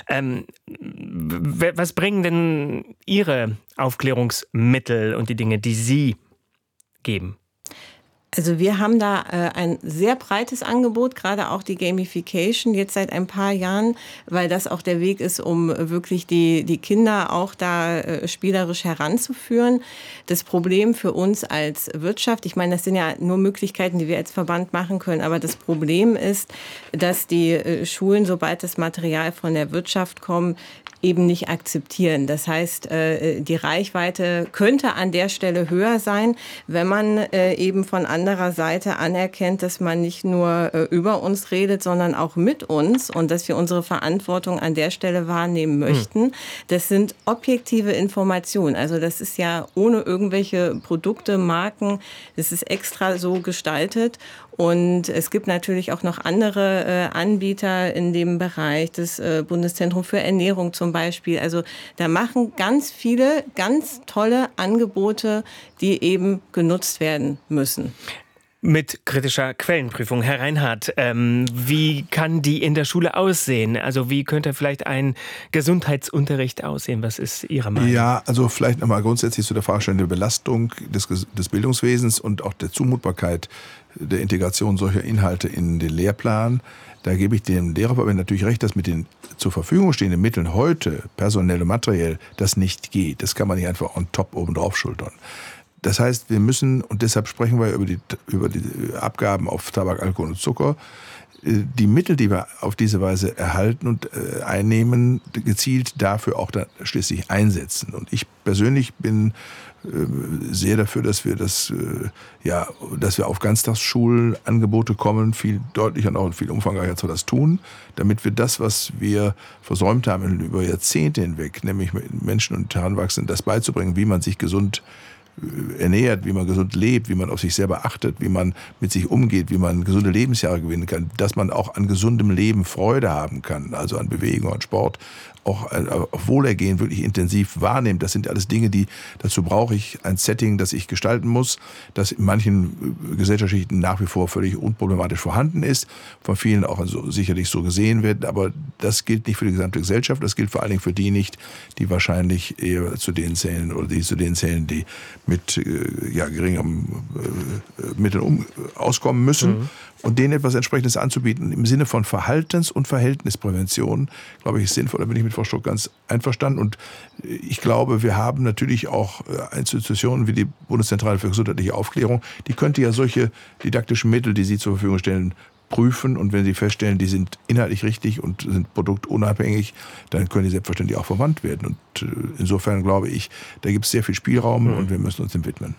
Was bringen denn Ihre Aufklärungsmittel und die Dinge, die Sie geben? Also wir haben da ein sehr breites Angebot, gerade auch die Gamification jetzt seit ein paar Jahren, weil das auch der Weg ist, um wirklich die Kinder auch da spielerisch heranzuführen. Das Problem für uns als Wirtschaft, ich meine, das sind ja nur Möglichkeiten, die wir als Verband machen können, aber das Problem ist, dass die Schulen, sobald das Material von der Wirtschaft kommt, eben nicht akzeptieren. Das heißt, die Reichweite könnte an der Stelle höher sein, wenn man eben von anderer Seite anerkennt, dass man nicht nur über uns redet, sondern auch mit uns, und dass wir unsere Verantwortung an der Stelle wahrnehmen möchten. Das sind objektive Informationen. Also das ist ja ohne irgendwelche Produkte, Marken, das ist extra so gestaltet. Und es gibt natürlich auch noch andere Anbieter in dem Bereich, das Bundeszentrum für Ernährung zum Beispiel. Also da machen ganz viele ganz tolle Angebote, die eben genutzt werden müssen. Mit kritischer Quellenprüfung. Herr Reinhardt, wie kann die in der Schule aussehen? Also wie könnte vielleicht ein Gesundheitsunterricht aussehen? Was ist Ihre Meinung? Ja, also vielleicht nochmal grundsätzlich zu der Frage der Belastung des Bildungswesens und auch der Zumutbarkeit der Integration solcher Inhalte in den Lehrplan. Da gebe ich dem Lehrerverband natürlich recht, dass mit den zur Verfügung stehenden Mitteln heute, personell und materiell, das nicht geht. Das kann man nicht einfach on top oben drauf schultern. Das heißt, wir müssen, und deshalb sprechen wir über die Abgaben auf Tabak, Alkohol und Zucker, die Mittel, die wir auf diese Weise erhalten und einnehmen, gezielt dafür auch dann schließlich einsetzen. Und ich persönlich bin sehr dafür, dass wir dass wir auf Ganztagsschulanngebote kommen, viel deutlicher und auch viel umfangreicher zu das tun, damit wir das, was wir versäumt haben über Jahrzehnte hinweg, nämlich Menschen und Heranwachsenden, das beizubringen, wie man sich gesund ernährt, wie man gesund lebt, wie man auf sich selber achtet, wie man mit sich umgeht, wie man gesunde Lebensjahre gewinnen kann, dass man auch an gesundem Leben Freude haben kann, also an Bewegung, an Sport, auch auf Wohlergehen wirklich intensiv wahrnimmt. Das sind alles Dinge, dazu brauche ich ein Setting, das ich gestalten muss, das in manchen Gesellschaftsschichten nach wie vor völlig unproblematisch vorhanden ist, von vielen auch sicherlich so gesehen wird, aber das gilt nicht für die gesamte Gesellschaft, das gilt vor allen Dingen für die nicht, die wahrscheinlich eher zu denen zählen oder die zu denen zählen, die mit geringeren Mitteln auskommen müssen. Und denen etwas Entsprechendes anzubieten im Sinne von Verhaltens- und Verhältnisprävention, glaube ich, ist sinnvoll. Da bin ich mit Frau Struck ganz einverstanden. Und ich glaube, wir haben natürlich auch Institutionen wie die Bundeszentrale für gesundheitliche Aufklärung, die könnte ja solche didaktischen Mittel, die sie zur Verfügung stellen, prüfen. Und wenn sie feststellen, die sind inhaltlich richtig und sind produktunabhängig, dann können die selbstverständlich auch verwandt werden. Und insofern glaube ich, da gibt es sehr viel Spielraum und wir müssen uns dem widmen.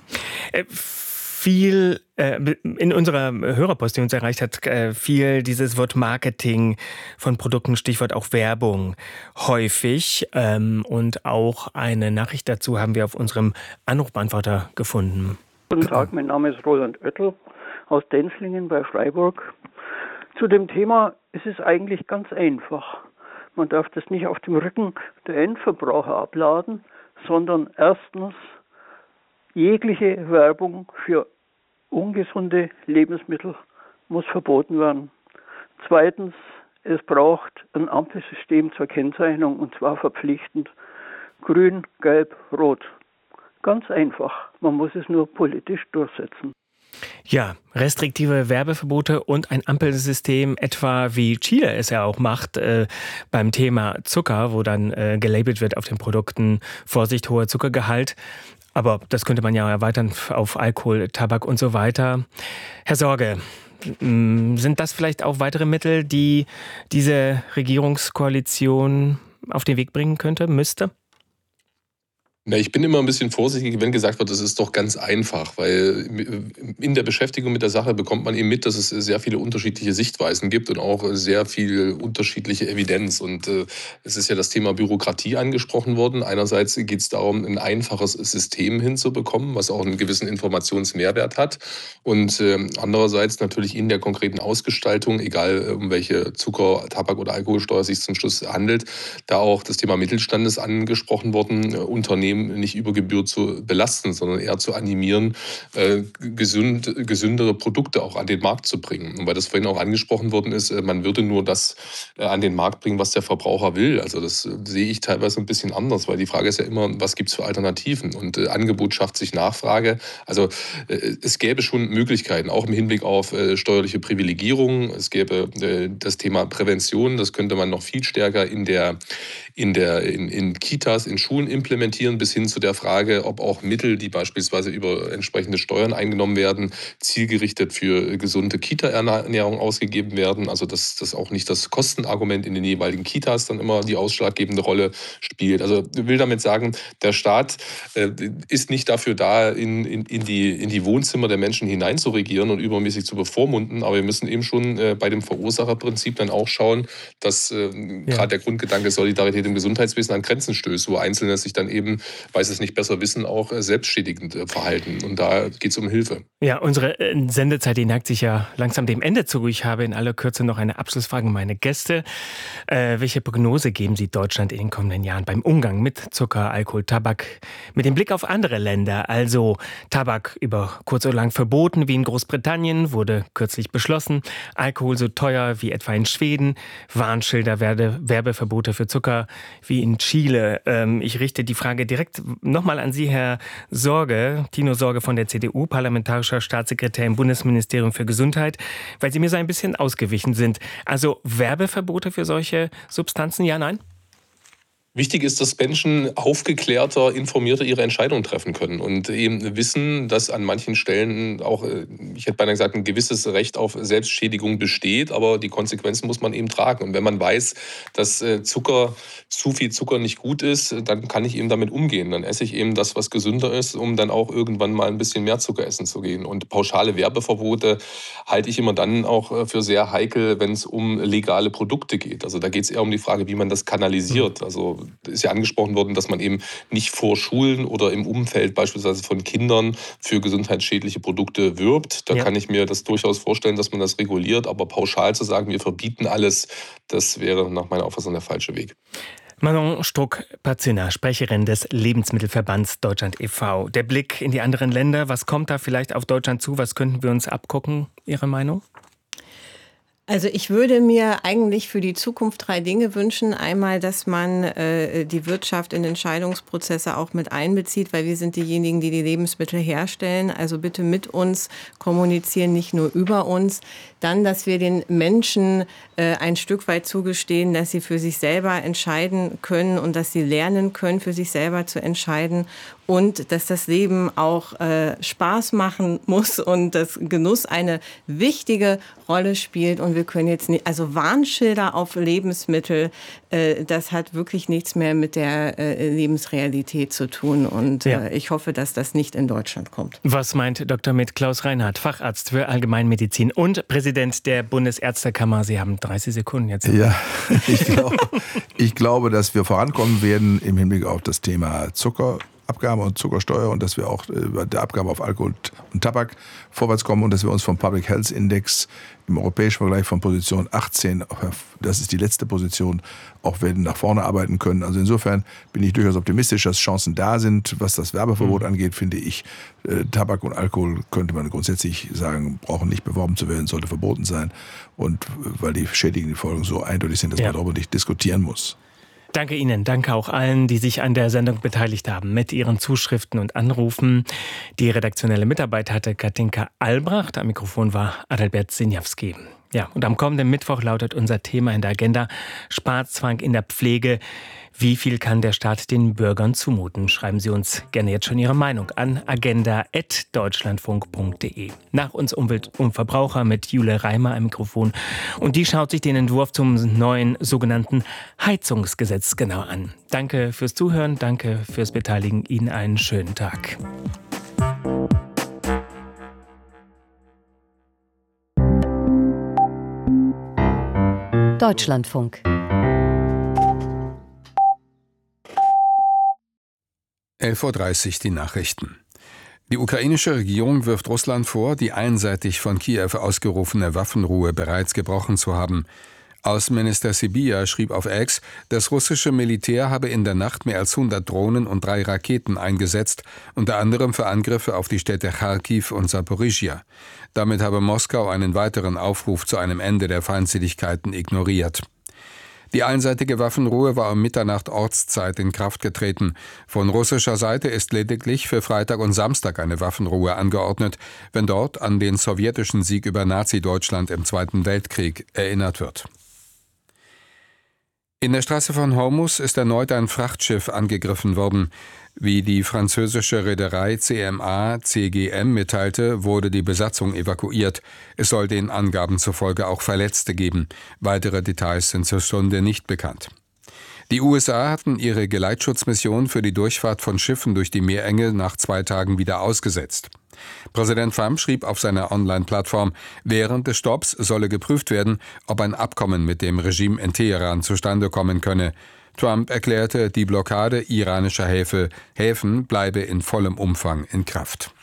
Viel in unserer Hörerpost, die uns erreicht hat, viel dieses Wort Marketing von Produkten, Stichwort auch Werbung häufig. Und auch eine Nachricht dazu haben wir auf unserem Anrufbeantworter gefunden. Guten Tag, mein Name ist Roland Oettel aus Denzlingen bei Freiburg. Zu dem Thema ist es eigentlich ganz einfach. Man darf das nicht auf dem Rücken der Endverbraucher abladen, sondern erstens jegliche Werbung für ungesunde Lebensmittel muss verboten werden. Zweitens, es braucht ein Ampelsystem zur Kennzeichnung und zwar verpflichtend. Grün, Gelb, Rot. Ganz einfach. Man muss es nur politisch durchsetzen. Ja, restriktive Werbeverbote und ein Ampelsystem, etwa wie Chile es ja auch macht beim Thema Zucker, wo dann gelabelt wird auf den Produkten, Vorsicht, hoher Zuckergehalt. Aber das könnte man ja erweitern auf Alkohol, Tabak und so weiter. Herr Sorge, sind das vielleicht auch weitere Mittel, die diese Regierungskoalition auf den Weg bringen müsste? Na, ich bin immer ein bisschen vorsichtig, wenn gesagt wird, das ist doch ganz einfach, weil in der Beschäftigung mit der Sache bekommt man eben mit, dass es sehr viele unterschiedliche Sichtweisen gibt und auch sehr viel unterschiedliche Evidenz. Und es ist ja das Thema Bürokratie angesprochen worden. Einerseits geht es darum, ein einfaches System hinzubekommen, was auch einen gewissen Informationsmehrwert hat. Und andererseits natürlich in der konkreten Ausgestaltung, egal um welche Zucker-, Tabak- oder Alkoholsteuer es sich zum Schluss handelt, da auch das Thema Mittelstand ist angesprochen worden, Unternehmen nicht über Gebühr zu belasten, sondern eher zu animieren, gesündere Produkte auch an den Markt zu bringen. Und weil das vorhin auch angesprochen worden ist, man würde nur das an den Markt bringen, was der Verbraucher will. Also das sehe ich teilweise ein bisschen anders, weil die Frage ist ja immer, was gibt es für Alternativen? Und Angebot schafft sich Nachfrage. Also es gäbe schon Möglichkeiten, auch im Hinblick auf steuerliche Privilegierung. Es gäbe das Thema Prävention, das könnte man noch viel stärker in Kitas, in Schulen implementieren, bis hin zu der Frage, ob auch Mittel, die beispielsweise über entsprechende Steuern eingenommen werden, zielgerichtet für gesunde Kita-Ernährung ausgegeben werden. Also dass das auch nicht das Kostenargument in den jeweiligen Kitas dann immer die ausschlaggebende Rolle spielt. Also ich will damit sagen, der Staat ist nicht dafür da, in die Wohnzimmer der Menschen hineinzuregieren und übermäßig zu bevormunden, aber wir müssen eben schon bei dem Verursacherprinzip dann auch schauen, dass gerade der Grundgedanke Solidarität im Gesundheitswesen an Grenzen stößt, wo Einzelne sich dann eben, weil sie es nicht besser wissen, auch selbstschädigend verhalten. Und da geht es um Hilfe. Ja, unsere Sendezeit, die neigt sich ja langsam dem Ende zu. Ich habe in aller Kürze noch eine Abschlussfrage an meine Gäste. Welche Prognose geben Sie Deutschland in den kommenden Jahren beim Umgang mit Zucker, Alkohol, Tabak? Mit dem Blick auf andere Länder, also Tabak über kurz oder lang verboten, wie in Großbritannien, wurde kürzlich beschlossen. Alkohol so teuer wie etwa in Schweden. Warnschilder, Werbeverbote für Zucker wie in Chile. Ich richte die Frage direkt nochmal an Sie, Herr Sorge, Tino Sorge von der CDU, parlamentarischer Staatssekretär im Bundesministerium für Gesundheit, weil Sie mir so ein bisschen ausgewichen sind. Also Werbeverbote für solche Substanzen, ja, nein? Wichtig ist, dass Menschen aufgeklärter, informierter ihre Entscheidungen treffen können und eben wissen, dass an manchen Stellen auch, ich hätte beinahe gesagt, ein gewisses Recht auf Selbstschädigung besteht, aber die Konsequenzen muss man eben tragen. Und wenn man weiß, dass zu viel Zucker nicht gut ist, dann kann ich eben damit umgehen. Dann esse ich eben das, was gesünder ist, um dann auch irgendwann mal ein bisschen mehr Zucker essen zu gehen. Und pauschale Werbeverbote halte ich immer dann auch für sehr heikel, wenn es um legale Produkte geht. Also da geht es eher um die Frage, wie man das kanalisiert. Also ist ja angesprochen worden, dass man eben nicht vor Schulen oder im Umfeld beispielsweise von Kindern für gesundheitsschädliche Produkte wirbt. Da kann ich mir das durchaus vorstellen, dass man das reguliert. Aber pauschal zu sagen, wir verbieten alles, das wäre nach meiner Auffassung der falsche Weg. Manon Struck-Pazina, Sprecherin des Lebensmittelverbands Deutschland e.V. Der Blick in die anderen Länder, was kommt da vielleicht auf Deutschland zu? Was könnten wir uns abgucken? Ihre Meinung? Also ich würde mir eigentlich für die Zukunft 3 Dinge wünschen. Einmal, dass man die Wirtschaft in Entscheidungsprozesse auch mit einbezieht, weil wir sind diejenigen, die Lebensmittel herstellen. Also bitte mit uns kommunizieren, nicht nur über uns. Dann, dass wir den Menschen ein Stück weit zugestehen, dass sie für sich selber entscheiden können und dass sie lernen können, für sich selber zu entscheiden. Und dass das Leben auch Spaß machen muss und dass Genuss eine wichtige Rolle spielt. Und wir können jetzt nicht, also Warnschilder auf Lebensmittel, das hat wirklich nichts mehr mit der Lebensrealität zu tun. Und ich hoffe, dass das nicht in Deutschland kommt. Was meint Dr. med Klaus Reinhardt, Facharzt für Allgemeinmedizin und Präsident der Bundesärztekammer? Sie haben 30 Sekunden jetzt. Ja, ich glaube, dass wir vorankommen werden im Hinblick auf das Thema Zucker. Zuckerabgabe und Zuckersteuer und dass wir auch bei der Abgabe auf Alkohol und Tabak vorwärts kommen und dass wir uns vom Public Health Index im europäischen Vergleich von Position 18, das ist die letzte Position, auch werden nach vorne arbeiten können. Also insofern bin ich durchaus optimistisch, dass Chancen da sind. Was das Werbeverbot angeht, finde ich, Tabak und Alkohol könnte man grundsätzlich sagen, brauchen nicht beworben zu werden, sollte verboten sein. Und weil die schädigenden Folgen so eindeutig sind, dass man darüber nicht diskutieren muss. Danke Ihnen, danke auch allen, die sich an der Sendung beteiligt haben mit ihren Zuschriften und Anrufen. Die redaktionelle Mitarbeit hatte Katinka Albrecht, am Mikrofon war Adalbert Sinjawski. Ja, und am kommenden Mittwoch lautet unser Thema in der Agenda Sparzwang in der Pflege. Wie viel kann der Staat den Bürgern zumuten? Schreiben Sie uns gerne jetzt schon Ihre Meinung an agenda@deutschlandfunk.de. Nach uns Umwelt und Verbraucher mit Jule Reimer am Mikrofon. Und die schaut sich den Entwurf zum neuen sogenannten Heizungsgesetz genau an. Danke fürs Zuhören, danke fürs Beteiligen. Ihnen einen schönen Tag. Deutschlandfunk. 11:30 Uhr die Nachrichten. Die ukrainische Regierung wirft Russland vor, die einseitig von Kiew ausgerufene Waffenruhe bereits gebrochen zu haben. Außenminister Sybiha schrieb auf X, das russische Militär habe in der Nacht mehr als 100 Drohnen und 3 Raketen eingesetzt, unter anderem für Angriffe auf die Städte Charkiw und Saporischschja. Damit habe Moskau einen weiteren Aufruf zu einem Ende der Feindseligkeiten ignoriert. Die einseitige Waffenruhe war um Mitternacht Ortszeit in Kraft getreten. Von russischer Seite ist lediglich für Freitag und Samstag eine Waffenruhe angeordnet, wenn dort an den sowjetischen Sieg über Nazi-Deutschland im Zweiten Weltkrieg erinnert wird. In der Straße von Hormuz ist erneut ein Frachtschiff angegriffen worden. Wie die französische Reederei CMA-CGM mitteilte, wurde die Besatzung evakuiert. Es soll den Angaben zufolge auch Verletzte geben. Weitere Details sind zur Stunde nicht bekannt. Die USA hatten ihre Geleitschutzmission für die Durchfahrt von Schiffen durch die Meerenge nach 2 Tagen wieder ausgesetzt. Präsident Trump schrieb auf seiner Online-Plattform, während des Stopps solle geprüft werden, ob ein Abkommen mit dem Regime in Teheran zustande kommen könne. Trump erklärte, die Blockade iranischer Häfen bleibe in vollem Umfang in Kraft.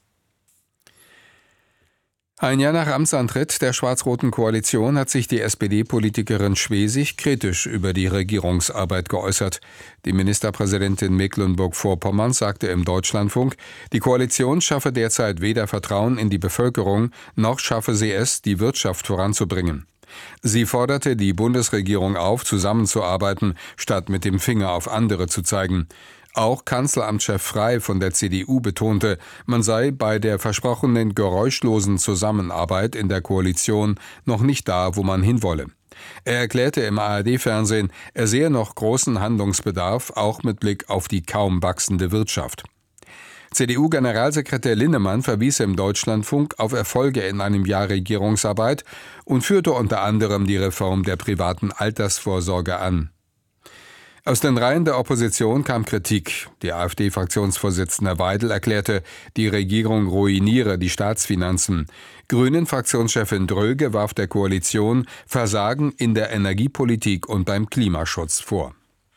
Ein Jahr nach Amtsantritt der schwarz-roten Koalition hat sich die SPD-Politikerin Schwesig kritisch über die Regierungsarbeit geäußert. Die Ministerpräsidentin Mecklenburg-Vorpommern sagte im Deutschlandfunk, die Koalition schaffe derzeit weder Vertrauen in die Bevölkerung, noch schaffe sie es, die Wirtschaft voranzubringen. Sie forderte die Bundesregierung auf, zusammenzuarbeiten, statt mit dem Finger auf andere zu zeigen. Auch Kanzleramtschef Frey von der CDU betonte, man sei bei der versprochenen geräuschlosen Zusammenarbeit in der Koalition noch nicht da, wo man hinwolle. Er erklärte im ARD-Fernsehen, er sehe noch großen Handlungsbedarf, auch mit Blick auf die kaum wachsende Wirtschaft. CDU-Generalsekretär Linnemann verwies im Deutschlandfunk auf Erfolge in einem Jahr Regierungsarbeit und führte unter anderem die Reform der privaten Altersvorsorge an. Aus den Reihen der Opposition kam Kritik. Die AfD-Fraktionsvorsitzende Weidel erklärte, die Regierung ruiniere die Staatsfinanzen. Grünen-Fraktionschefin Dröge warf der Koalition Versagen in der Energiepolitik und beim Klimaschutz vor.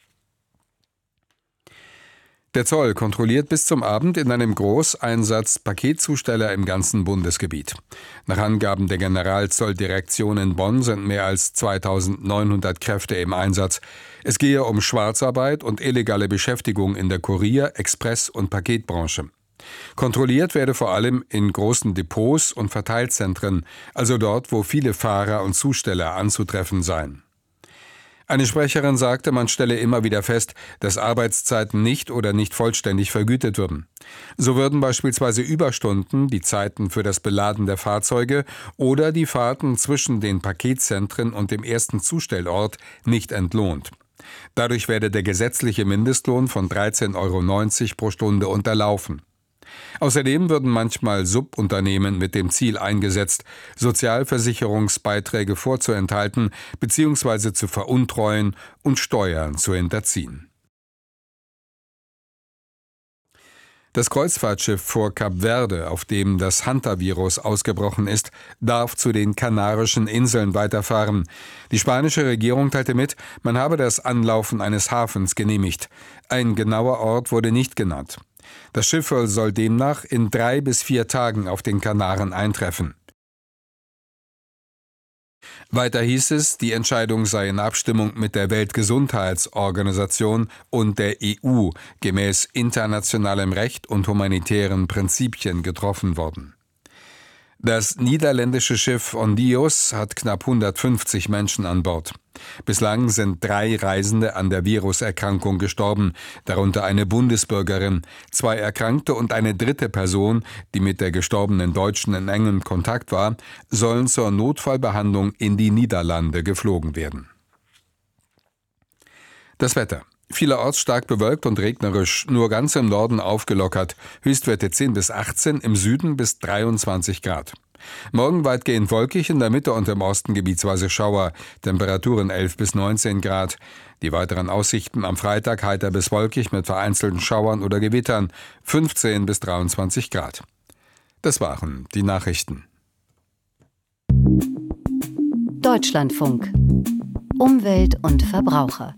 Der Zoll kontrolliert bis zum Abend in einem Großeinsatz Paketzusteller im ganzen Bundesgebiet. Nach Angaben der Generalzolldirektion in Bonn sind mehr als 2900 Kräfte im Einsatz. Es gehe um Schwarzarbeit und illegale Beschäftigung in der Kurier-, Express- und Paketbranche. Kontrolliert werde vor allem in großen Depots und Verteilzentren, also dort, wo viele Fahrer und Zusteller anzutreffen seien. Eine Sprecherin sagte, man stelle immer wieder fest, dass Arbeitszeiten nicht oder nicht vollständig vergütet würden. So würden beispielsweise Überstunden, die Zeiten für das Beladen der Fahrzeuge oder die Fahrten zwischen den Paketzentren und dem ersten Zustellort nicht entlohnt. Dadurch werde der gesetzliche Mindestlohn von 13,90 € pro Stunde unterlaufen. Außerdem würden manchmal Subunternehmen mit dem Ziel eingesetzt, Sozialversicherungsbeiträge vorzuenthalten bzw. zu veruntreuen und Steuern zu hinterziehen. Das Kreuzfahrtschiff vor Kap Verde, auf dem das Hantavirus ausgebrochen ist, darf zu den Kanarischen Inseln weiterfahren. Die spanische Regierung teilte mit, man habe das Anlaufen eines Hafens genehmigt. Ein genauer Ort wurde nicht genannt. Das Schiff soll demnach in 3 bis 4 Tagen auf den Kanaren eintreffen. Weiter hieß es, die Entscheidung sei in Abstimmung mit der Weltgesundheitsorganisation und der EU gemäß internationalem Recht und humanitären Prinzipien getroffen worden. Das niederländische Schiff Ondios hat knapp 150 Menschen an Bord. Bislang sind 3 Reisende an der Viruserkrankung gestorben, darunter eine Bundesbürgerin, 2 Erkrankte und eine dritte Person, die mit der gestorbenen Deutschen in engem Kontakt war, sollen zur Notfallbehandlung in die Niederlande geflogen werden. Das Wetter. Vielerorts stark bewölkt und regnerisch, nur ganz im Norden aufgelockert. Höchstwerte 10 bis 18, im Süden bis 23 Grad. Morgen weitgehend wolkig, in der Mitte und im Osten gebietsweise Schauer. Temperaturen 11 bis 19 Grad. Die weiteren Aussichten am Freitag heiter bis wolkig mit vereinzelten Schauern oder Gewittern. 15 bis 23 Grad. Das waren die Nachrichten. Deutschlandfunk. Umwelt und Verbraucher.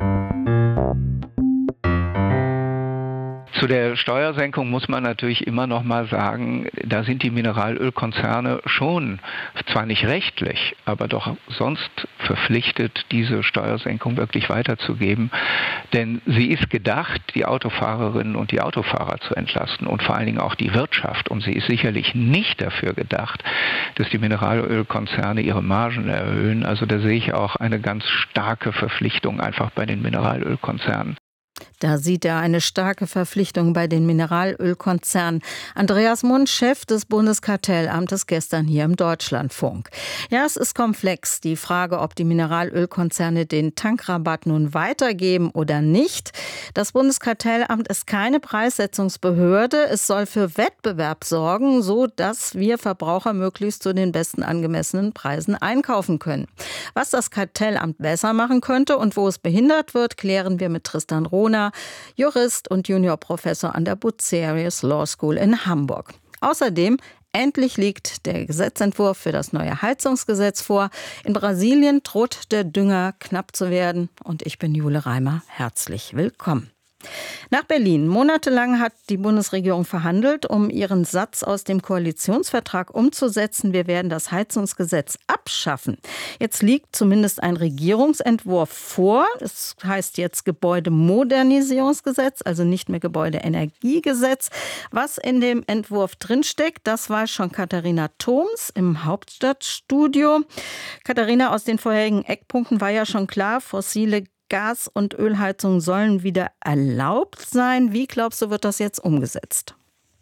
Zu der Steuersenkung muss man natürlich immer noch mal sagen, da sind die Mineralölkonzerne schon, zwar nicht rechtlich, aber doch sonst verpflichtet, diese Steuersenkung wirklich weiterzugeben. Denn sie ist gedacht, die Autofahrerinnen und die Autofahrer zu entlasten und vor allen Dingen auch die Wirtschaft. Und sie ist sicherlich nicht dafür gedacht, dass die Mineralölkonzerne ihre Margen erhöhen. Also da sehe ich auch eine ganz starke Verpflichtung einfach bei den Mineralölkonzernen. Da sieht er eine starke Verpflichtung bei den Mineralölkonzernen. Andreas Mund, Chef des Bundeskartellamtes, gestern hier im Deutschlandfunk. Ja, es ist komplex, die Frage, ob die Mineralölkonzerne den Tankrabatt nun weitergeben oder nicht. Das Bundeskartellamt ist keine Preissetzungsbehörde. Es soll für Wettbewerb sorgen, so dass wir Verbraucher möglichst zu den besten angemessenen Preisen einkaufen können. Was das Kartellamt besser machen könnte und wo es behindert wird, klären wir mit Tristan Rohner, Jurist und Juniorprofessor an der Bucerius Law School in Hamburg. Außerdem, endlich liegt der Gesetzentwurf für das neue Heizungsgesetz vor. In Brasilien droht der Dünger knapp zu werden. Und ich bin Jule Reimer. Herzlich willkommen. Nach Berlin. Monatelang hat die Bundesregierung verhandelt, um ihren Satz aus dem Koalitionsvertrag umzusetzen. Wir werden das Heizungsgesetz abschaffen. Jetzt liegt zumindest ein Regierungsentwurf vor. Es heißt jetzt Gebäudemodernisierungsgesetz, also nicht mehr Gebäudeenergiegesetz. Was in dem Entwurf drinsteckt, das weiß schon Katharina Thoms im Hauptstadtstudio. Katharina, aus den vorherigen Eckpunkten war ja schon klar, fossile Gas- und Ölheizungen sollen wieder erlaubt sein. Wie glaubst du, wird das jetzt umgesetzt?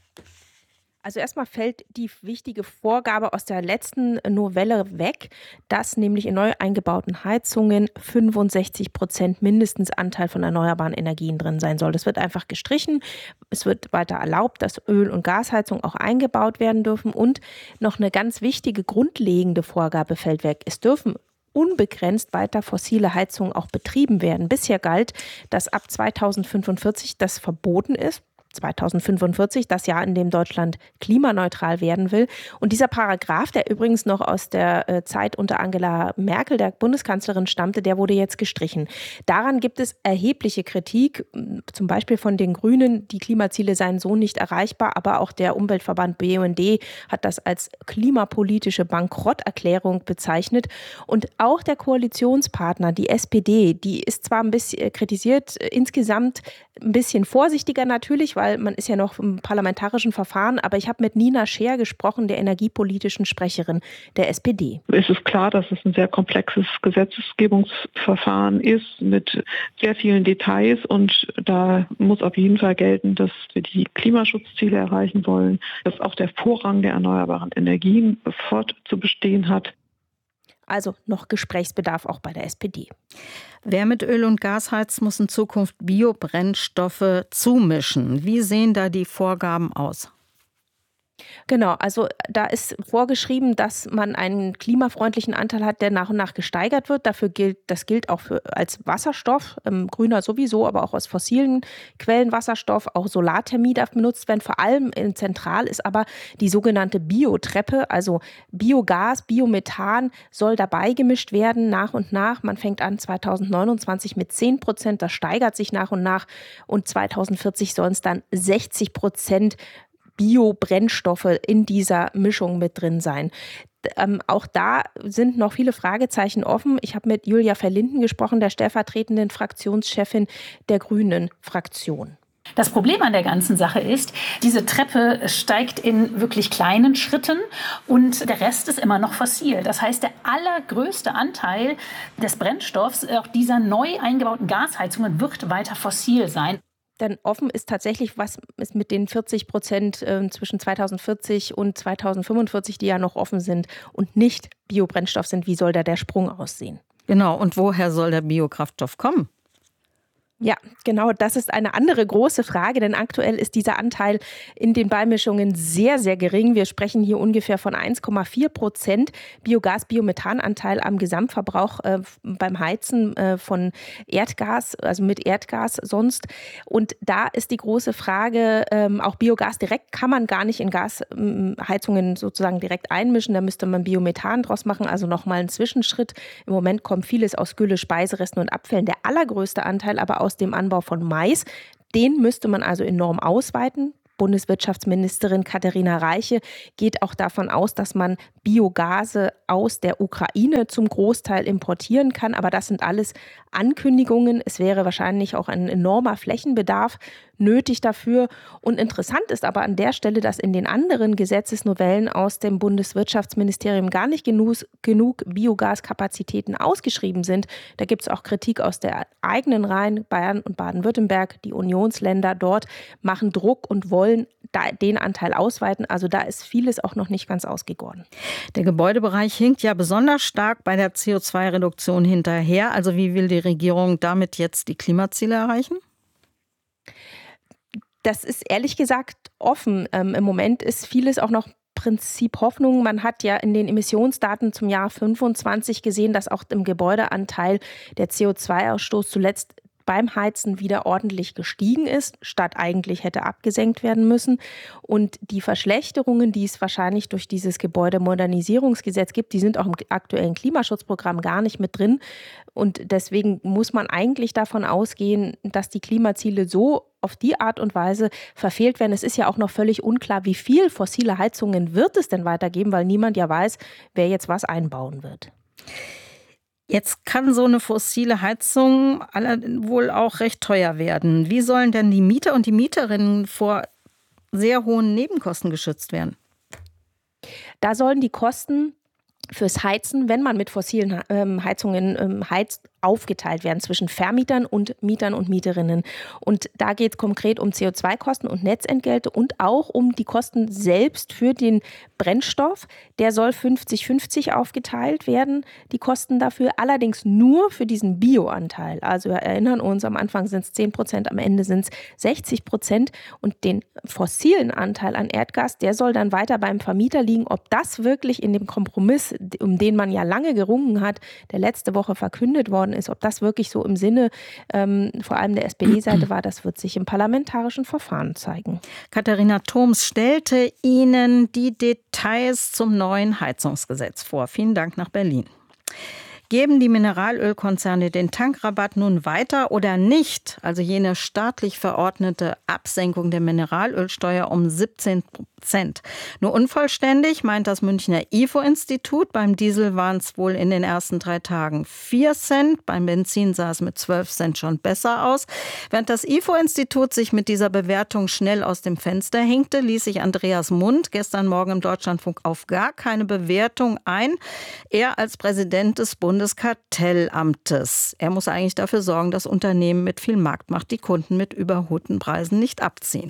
Also erstmal fällt die wichtige Vorgabe aus der letzten Novelle weg, dass nämlich in neu eingebauten Heizungen 65% mindestens Anteil von erneuerbaren Energien drin sein soll. Das wird einfach gestrichen. Es wird weiter erlaubt, dass Öl- und Gasheizungen auch eingebaut werden dürfen. Und noch eine ganz wichtige grundlegende Vorgabe fällt weg. Es dürfen unbegrenzt weiter fossile Heizungen auch betrieben werden. Bisher galt, dass ab 2045 das verboten ist. 2045, das Jahr, in dem Deutschland klimaneutral werden will. Und dieser Paragraph, der übrigens noch aus der Zeit unter Angela Merkel, der Bundeskanzlerin, stammte, der wurde jetzt gestrichen. Daran gibt es erhebliche Kritik, zum Beispiel von den Grünen. Die Klimaziele seien so nicht erreichbar, aber auch der Umweltverband BUND hat das als klimapolitische Bankrotterklärung bezeichnet. Und auch der Koalitionspartner, die SPD, die ist zwar ein bisschen kritisiert, insgesamt ein bisschen vorsichtiger natürlich, weil man ist ja noch im parlamentarischen Verfahren, aber ich habe mit Nina Scheer gesprochen, der energiepolitischen Sprecherin der SPD. Es ist klar, dass es ein sehr komplexes Gesetzgebungsverfahren ist mit sehr vielen Details und da muss auf jeden Fall gelten, dass wir die Klimaschutzziele erreichen wollen, dass auch der Vorrang der erneuerbaren Energien fort zu bestehen hat. Also noch Gesprächsbedarf auch bei der SPD. Wer mit Öl und Gas heizt, muss in Zukunft Biobrennstoffe zumischen. Wie sehen da die Vorgaben aus? Genau, also da ist vorgeschrieben, dass man einen klimafreundlichen Anteil hat, der nach und nach gesteigert wird. Das gilt auch als Wasserstoff, grüner sowieso, aber auch aus fossilen Quellen Wasserstoff. Auch Solarthermie darf benutzt werden. Vor allem zentral ist aber die sogenannte Biotreppe, also Biogas, Biomethan soll dabei gemischt werden nach und nach. Man fängt an 2029 mit 10%, das steigert sich nach und nach und 2040 sollen es dann 60% Biobrennstoffe in dieser Mischung mit drin sein. Auch da sind noch viele Fragezeichen offen. Ich habe mit Julia Verlinden gesprochen, der stellvertretenden Fraktionschefin der Grünen-Fraktion. Das Problem an der ganzen Sache ist, diese Treppe steigt in wirklich kleinen Schritten und der Rest ist immer noch fossil. Das heißt, der allergrößte Anteil des Brennstoffs, auch dieser neu eingebauten Gasheizungen, wird weiter fossil sein. Denn offen ist tatsächlich, was ist mit den 40% zwischen 2040 und 2045, die ja noch offen sind und nicht Biobrennstoff sind. Wie soll da der Sprung aussehen? Genau, und woher soll der Biokraftstoff kommen? Ja, genau, das ist eine andere große Frage, denn aktuell ist dieser Anteil in den Beimischungen sehr, sehr gering. Wir sprechen hier ungefähr von 1,4% Biogas-Biomethananteil am Gesamtverbrauch beim Heizen von Erdgas, also mit Erdgas sonst. Und da ist die große Frage, auch Biogas direkt kann man gar nicht in Gasheizungen sozusagen direkt einmischen. Da müsste man Biomethan draus machen, also nochmal einen Zwischenschritt. Im Moment kommt vieles aus Gülle, Speiseresten und Abfällen. Der allergrößte Anteil aber aus dem Anbau von Mais. Den müsste man also enorm ausweiten. Bundeswirtschaftsministerin Katharina Reiche geht auch davon aus, dass man Biogase aus der Ukraine zum Großteil importieren kann. Aber das sind alles Ankündigungen. Es wäre wahrscheinlich auch ein enormer Flächenbedarf nötig dafür. Und interessant ist aber an der Stelle, dass in den anderen Gesetzesnovellen aus dem Bundeswirtschaftsministerium gar nicht genug Biogaskapazitäten ausgeschrieben sind. Da gibt es auch Kritik aus der eigenen Reihen. Bayern und Baden-Württemberg, die Unionsländer dort, machen Druck und wollen den Anteil ausweiten. Also da ist vieles auch noch nicht ganz ausgegoren. Der Gebäudebereich hinkt ja besonders stark bei der CO2-Reduktion hinterher. Also wie will die Regierung damit jetzt die Klimaziele erreichen? Das ist ehrlich gesagt offen. Im Moment ist vieles auch noch Prinzip Hoffnung. Man hat ja in den Emissionsdaten zum Jahr 2025 gesehen, dass auch im Gebäudeanteil der CO2-Ausstoß zuletzt beim Heizen wieder ordentlich gestiegen ist, statt eigentlich hätte abgesenkt werden müssen. Und die Verschlechterungen, die es wahrscheinlich durch dieses Gebäudemodernisierungsgesetz gibt, die sind auch im aktuellen Klimaschutzprogramm gar nicht mit drin. Und deswegen muss man eigentlich davon ausgehen, dass die Klimaziele so auf die Art und Weise verfehlt werden. Es ist ja auch noch völlig unklar, wie viel fossile Heizungen wird es denn weitergeben, weil niemand ja weiß, wer jetzt was einbauen wird. Jetzt kann so eine fossile Heizung wohl auch recht teuer werden. Wie sollen denn die Mieter und die Mieterinnen vor sehr hohen Nebenkosten geschützt werden? Da sollen die Kosten fürs Heizen, wenn man mit fossilen Heizungen heizt, aufgeteilt werden zwischen Vermietern und Mietern und Mieterinnen. Und da geht es konkret um CO2-Kosten und Netzentgelte und auch um die Kosten selbst für den Brennstoff. Der soll 50-50 aufgeteilt werden, die Kosten dafür, allerdings nur für diesen Bioanteil. Also wir erinnern uns, am Anfang sind es 10%, am Ende sind es 60%. Und den fossilen Anteil an Erdgas, der soll dann weiter beim Vermieter liegen. Ob das wirklich in dem Kompromiss, um den man ja lange gerungen hat, der letzte Woche verkündet worden ist, ob das wirklich so im Sinne vor allem der SPD-Seite war, das wird sich im parlamentarischen Verfahren zeigen. Katharina Thoms stellte Ihnen die Details zum neuen Heizungsgesetz vor. Vielen Dank nach Berlin. Geben die Mineralölkonzerne den Tankrabatt nun weiter oder nicht? Also jene staatlich verordnete Absenkung der Mineralölsteuer um 17%. Nur unvollständig, meint das Münchner IFO-Institut. Beim Diesel waren es wohl in den ersten 3 Tagen 4 Cent. Beim Benzin sah es mit 12 Cent schon besser aus. Während das IFO-Institut sich mit dieser Bewertung schnell aus dem Fenster hängte, ließ sich Andreas Mund gestern Morgen im Deutschlandfunk auf gar keine Bewertung ein. Er als Präsident des Bundeskartellamtes. Er muss eigentlich dafür sorgen, dass Unternehmen mit viel Marktmacht die Kunden mit überholten Preisen nicht abziehen.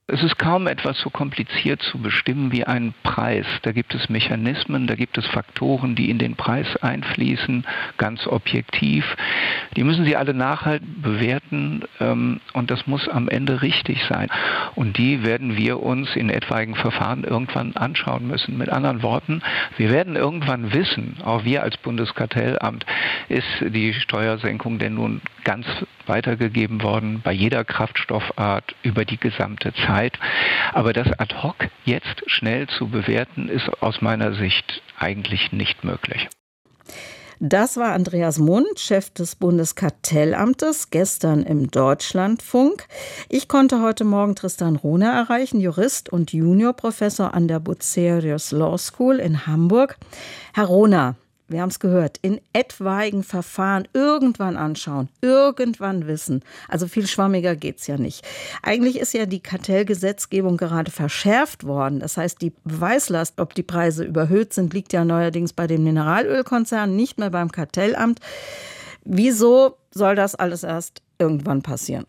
Es ist kaum etwas so kompliziert zu bestimmen wie einen Preis. Da gibt es Mechanismen, da gibt es Faktoren, die in den Preis einfließen, ganz objektiv. Die müssen Sie alle nachhaltend bewerten und das muss am Ende richtig sein. Und die werden wir uns in etwaigen Verfahren irgendwann anschauen müssen. Mit anderen Worten, wir werden irgendwann wissen, auch wir als Bundeskartellamt, ist die Steuersenkung denn nun ganz weitergegeben worden bei jeder Kraftstoffart über die gesamte Zeit. Aber das ad hoc jetzt schnell zu bewerten, ist aus meiner Sicht eigentlich nicht möglich. Das war Andreas Mund, Chef des Bundeskartellamtes, gestern im Deutschlandfunk. Ich konnte heute Morgen Tristan Rohner erreichen, Jurist und Juniorprofessor an der Bucerius Law School in Hamburg. Herr Rohner, wir haben es gehört, in etwaigen Verfahren irgendwann anschauen, irgendwann wissen. Also viel schwammiger geht's ja nicht. Eigentlich ist ja die Kartellgesetzgebung gerade verschärft worden. Das heißt, die Beweislast, ob die Preise überhöht sind, liegt ja neuerdings bei den Mineralölkonzernen, nicht mehr beim Kartellamt. Wieso soll das alles erst irgendwann passieren?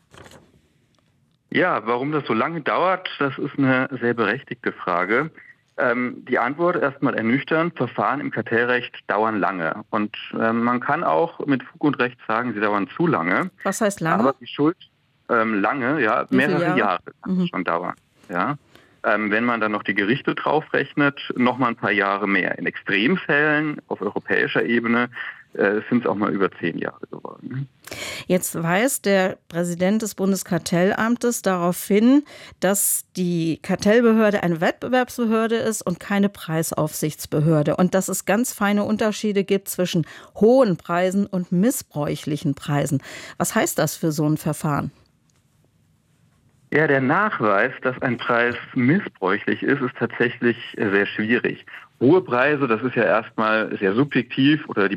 Ja, warum das so lange dauert, das ist eine sehr berechtigte Frage. Die Antwort erstmal ernüchternd. Verfahren im Kartellrecht dauern lange. Und man kann auch mit Fug und Recht sagen, sie dauern zu lange. Was heißt lange? Aber die Schuld lange, ja, mehrere Jahre kann es schon dauern. Ja. Wenn man dann noch die Gerichte draufrechnet, noch mal ein paar Jahre mehr. In Extremfällen auf europäischer Ebene sind es auch mal über 10 Jahre geworden. Jetzt weist der Präsident des Bundeskartellamtes darauf hin, dass die Kartellbehörde eine Wettbewerbsbehörde ist und keine Preisaufsichtsbehörde. Und dass es ganz feine Unterschiede gibt zwischen hohen Preisen und missbräuchlichen Preisen. Was heißt das für so ein Verfahren? Ja, der Nachweis, dass ein Preis missbräuchlich ist tatsächlich sehr schwierig. Hohe Preise, das ist ja erstmal sehr subjektiv oder die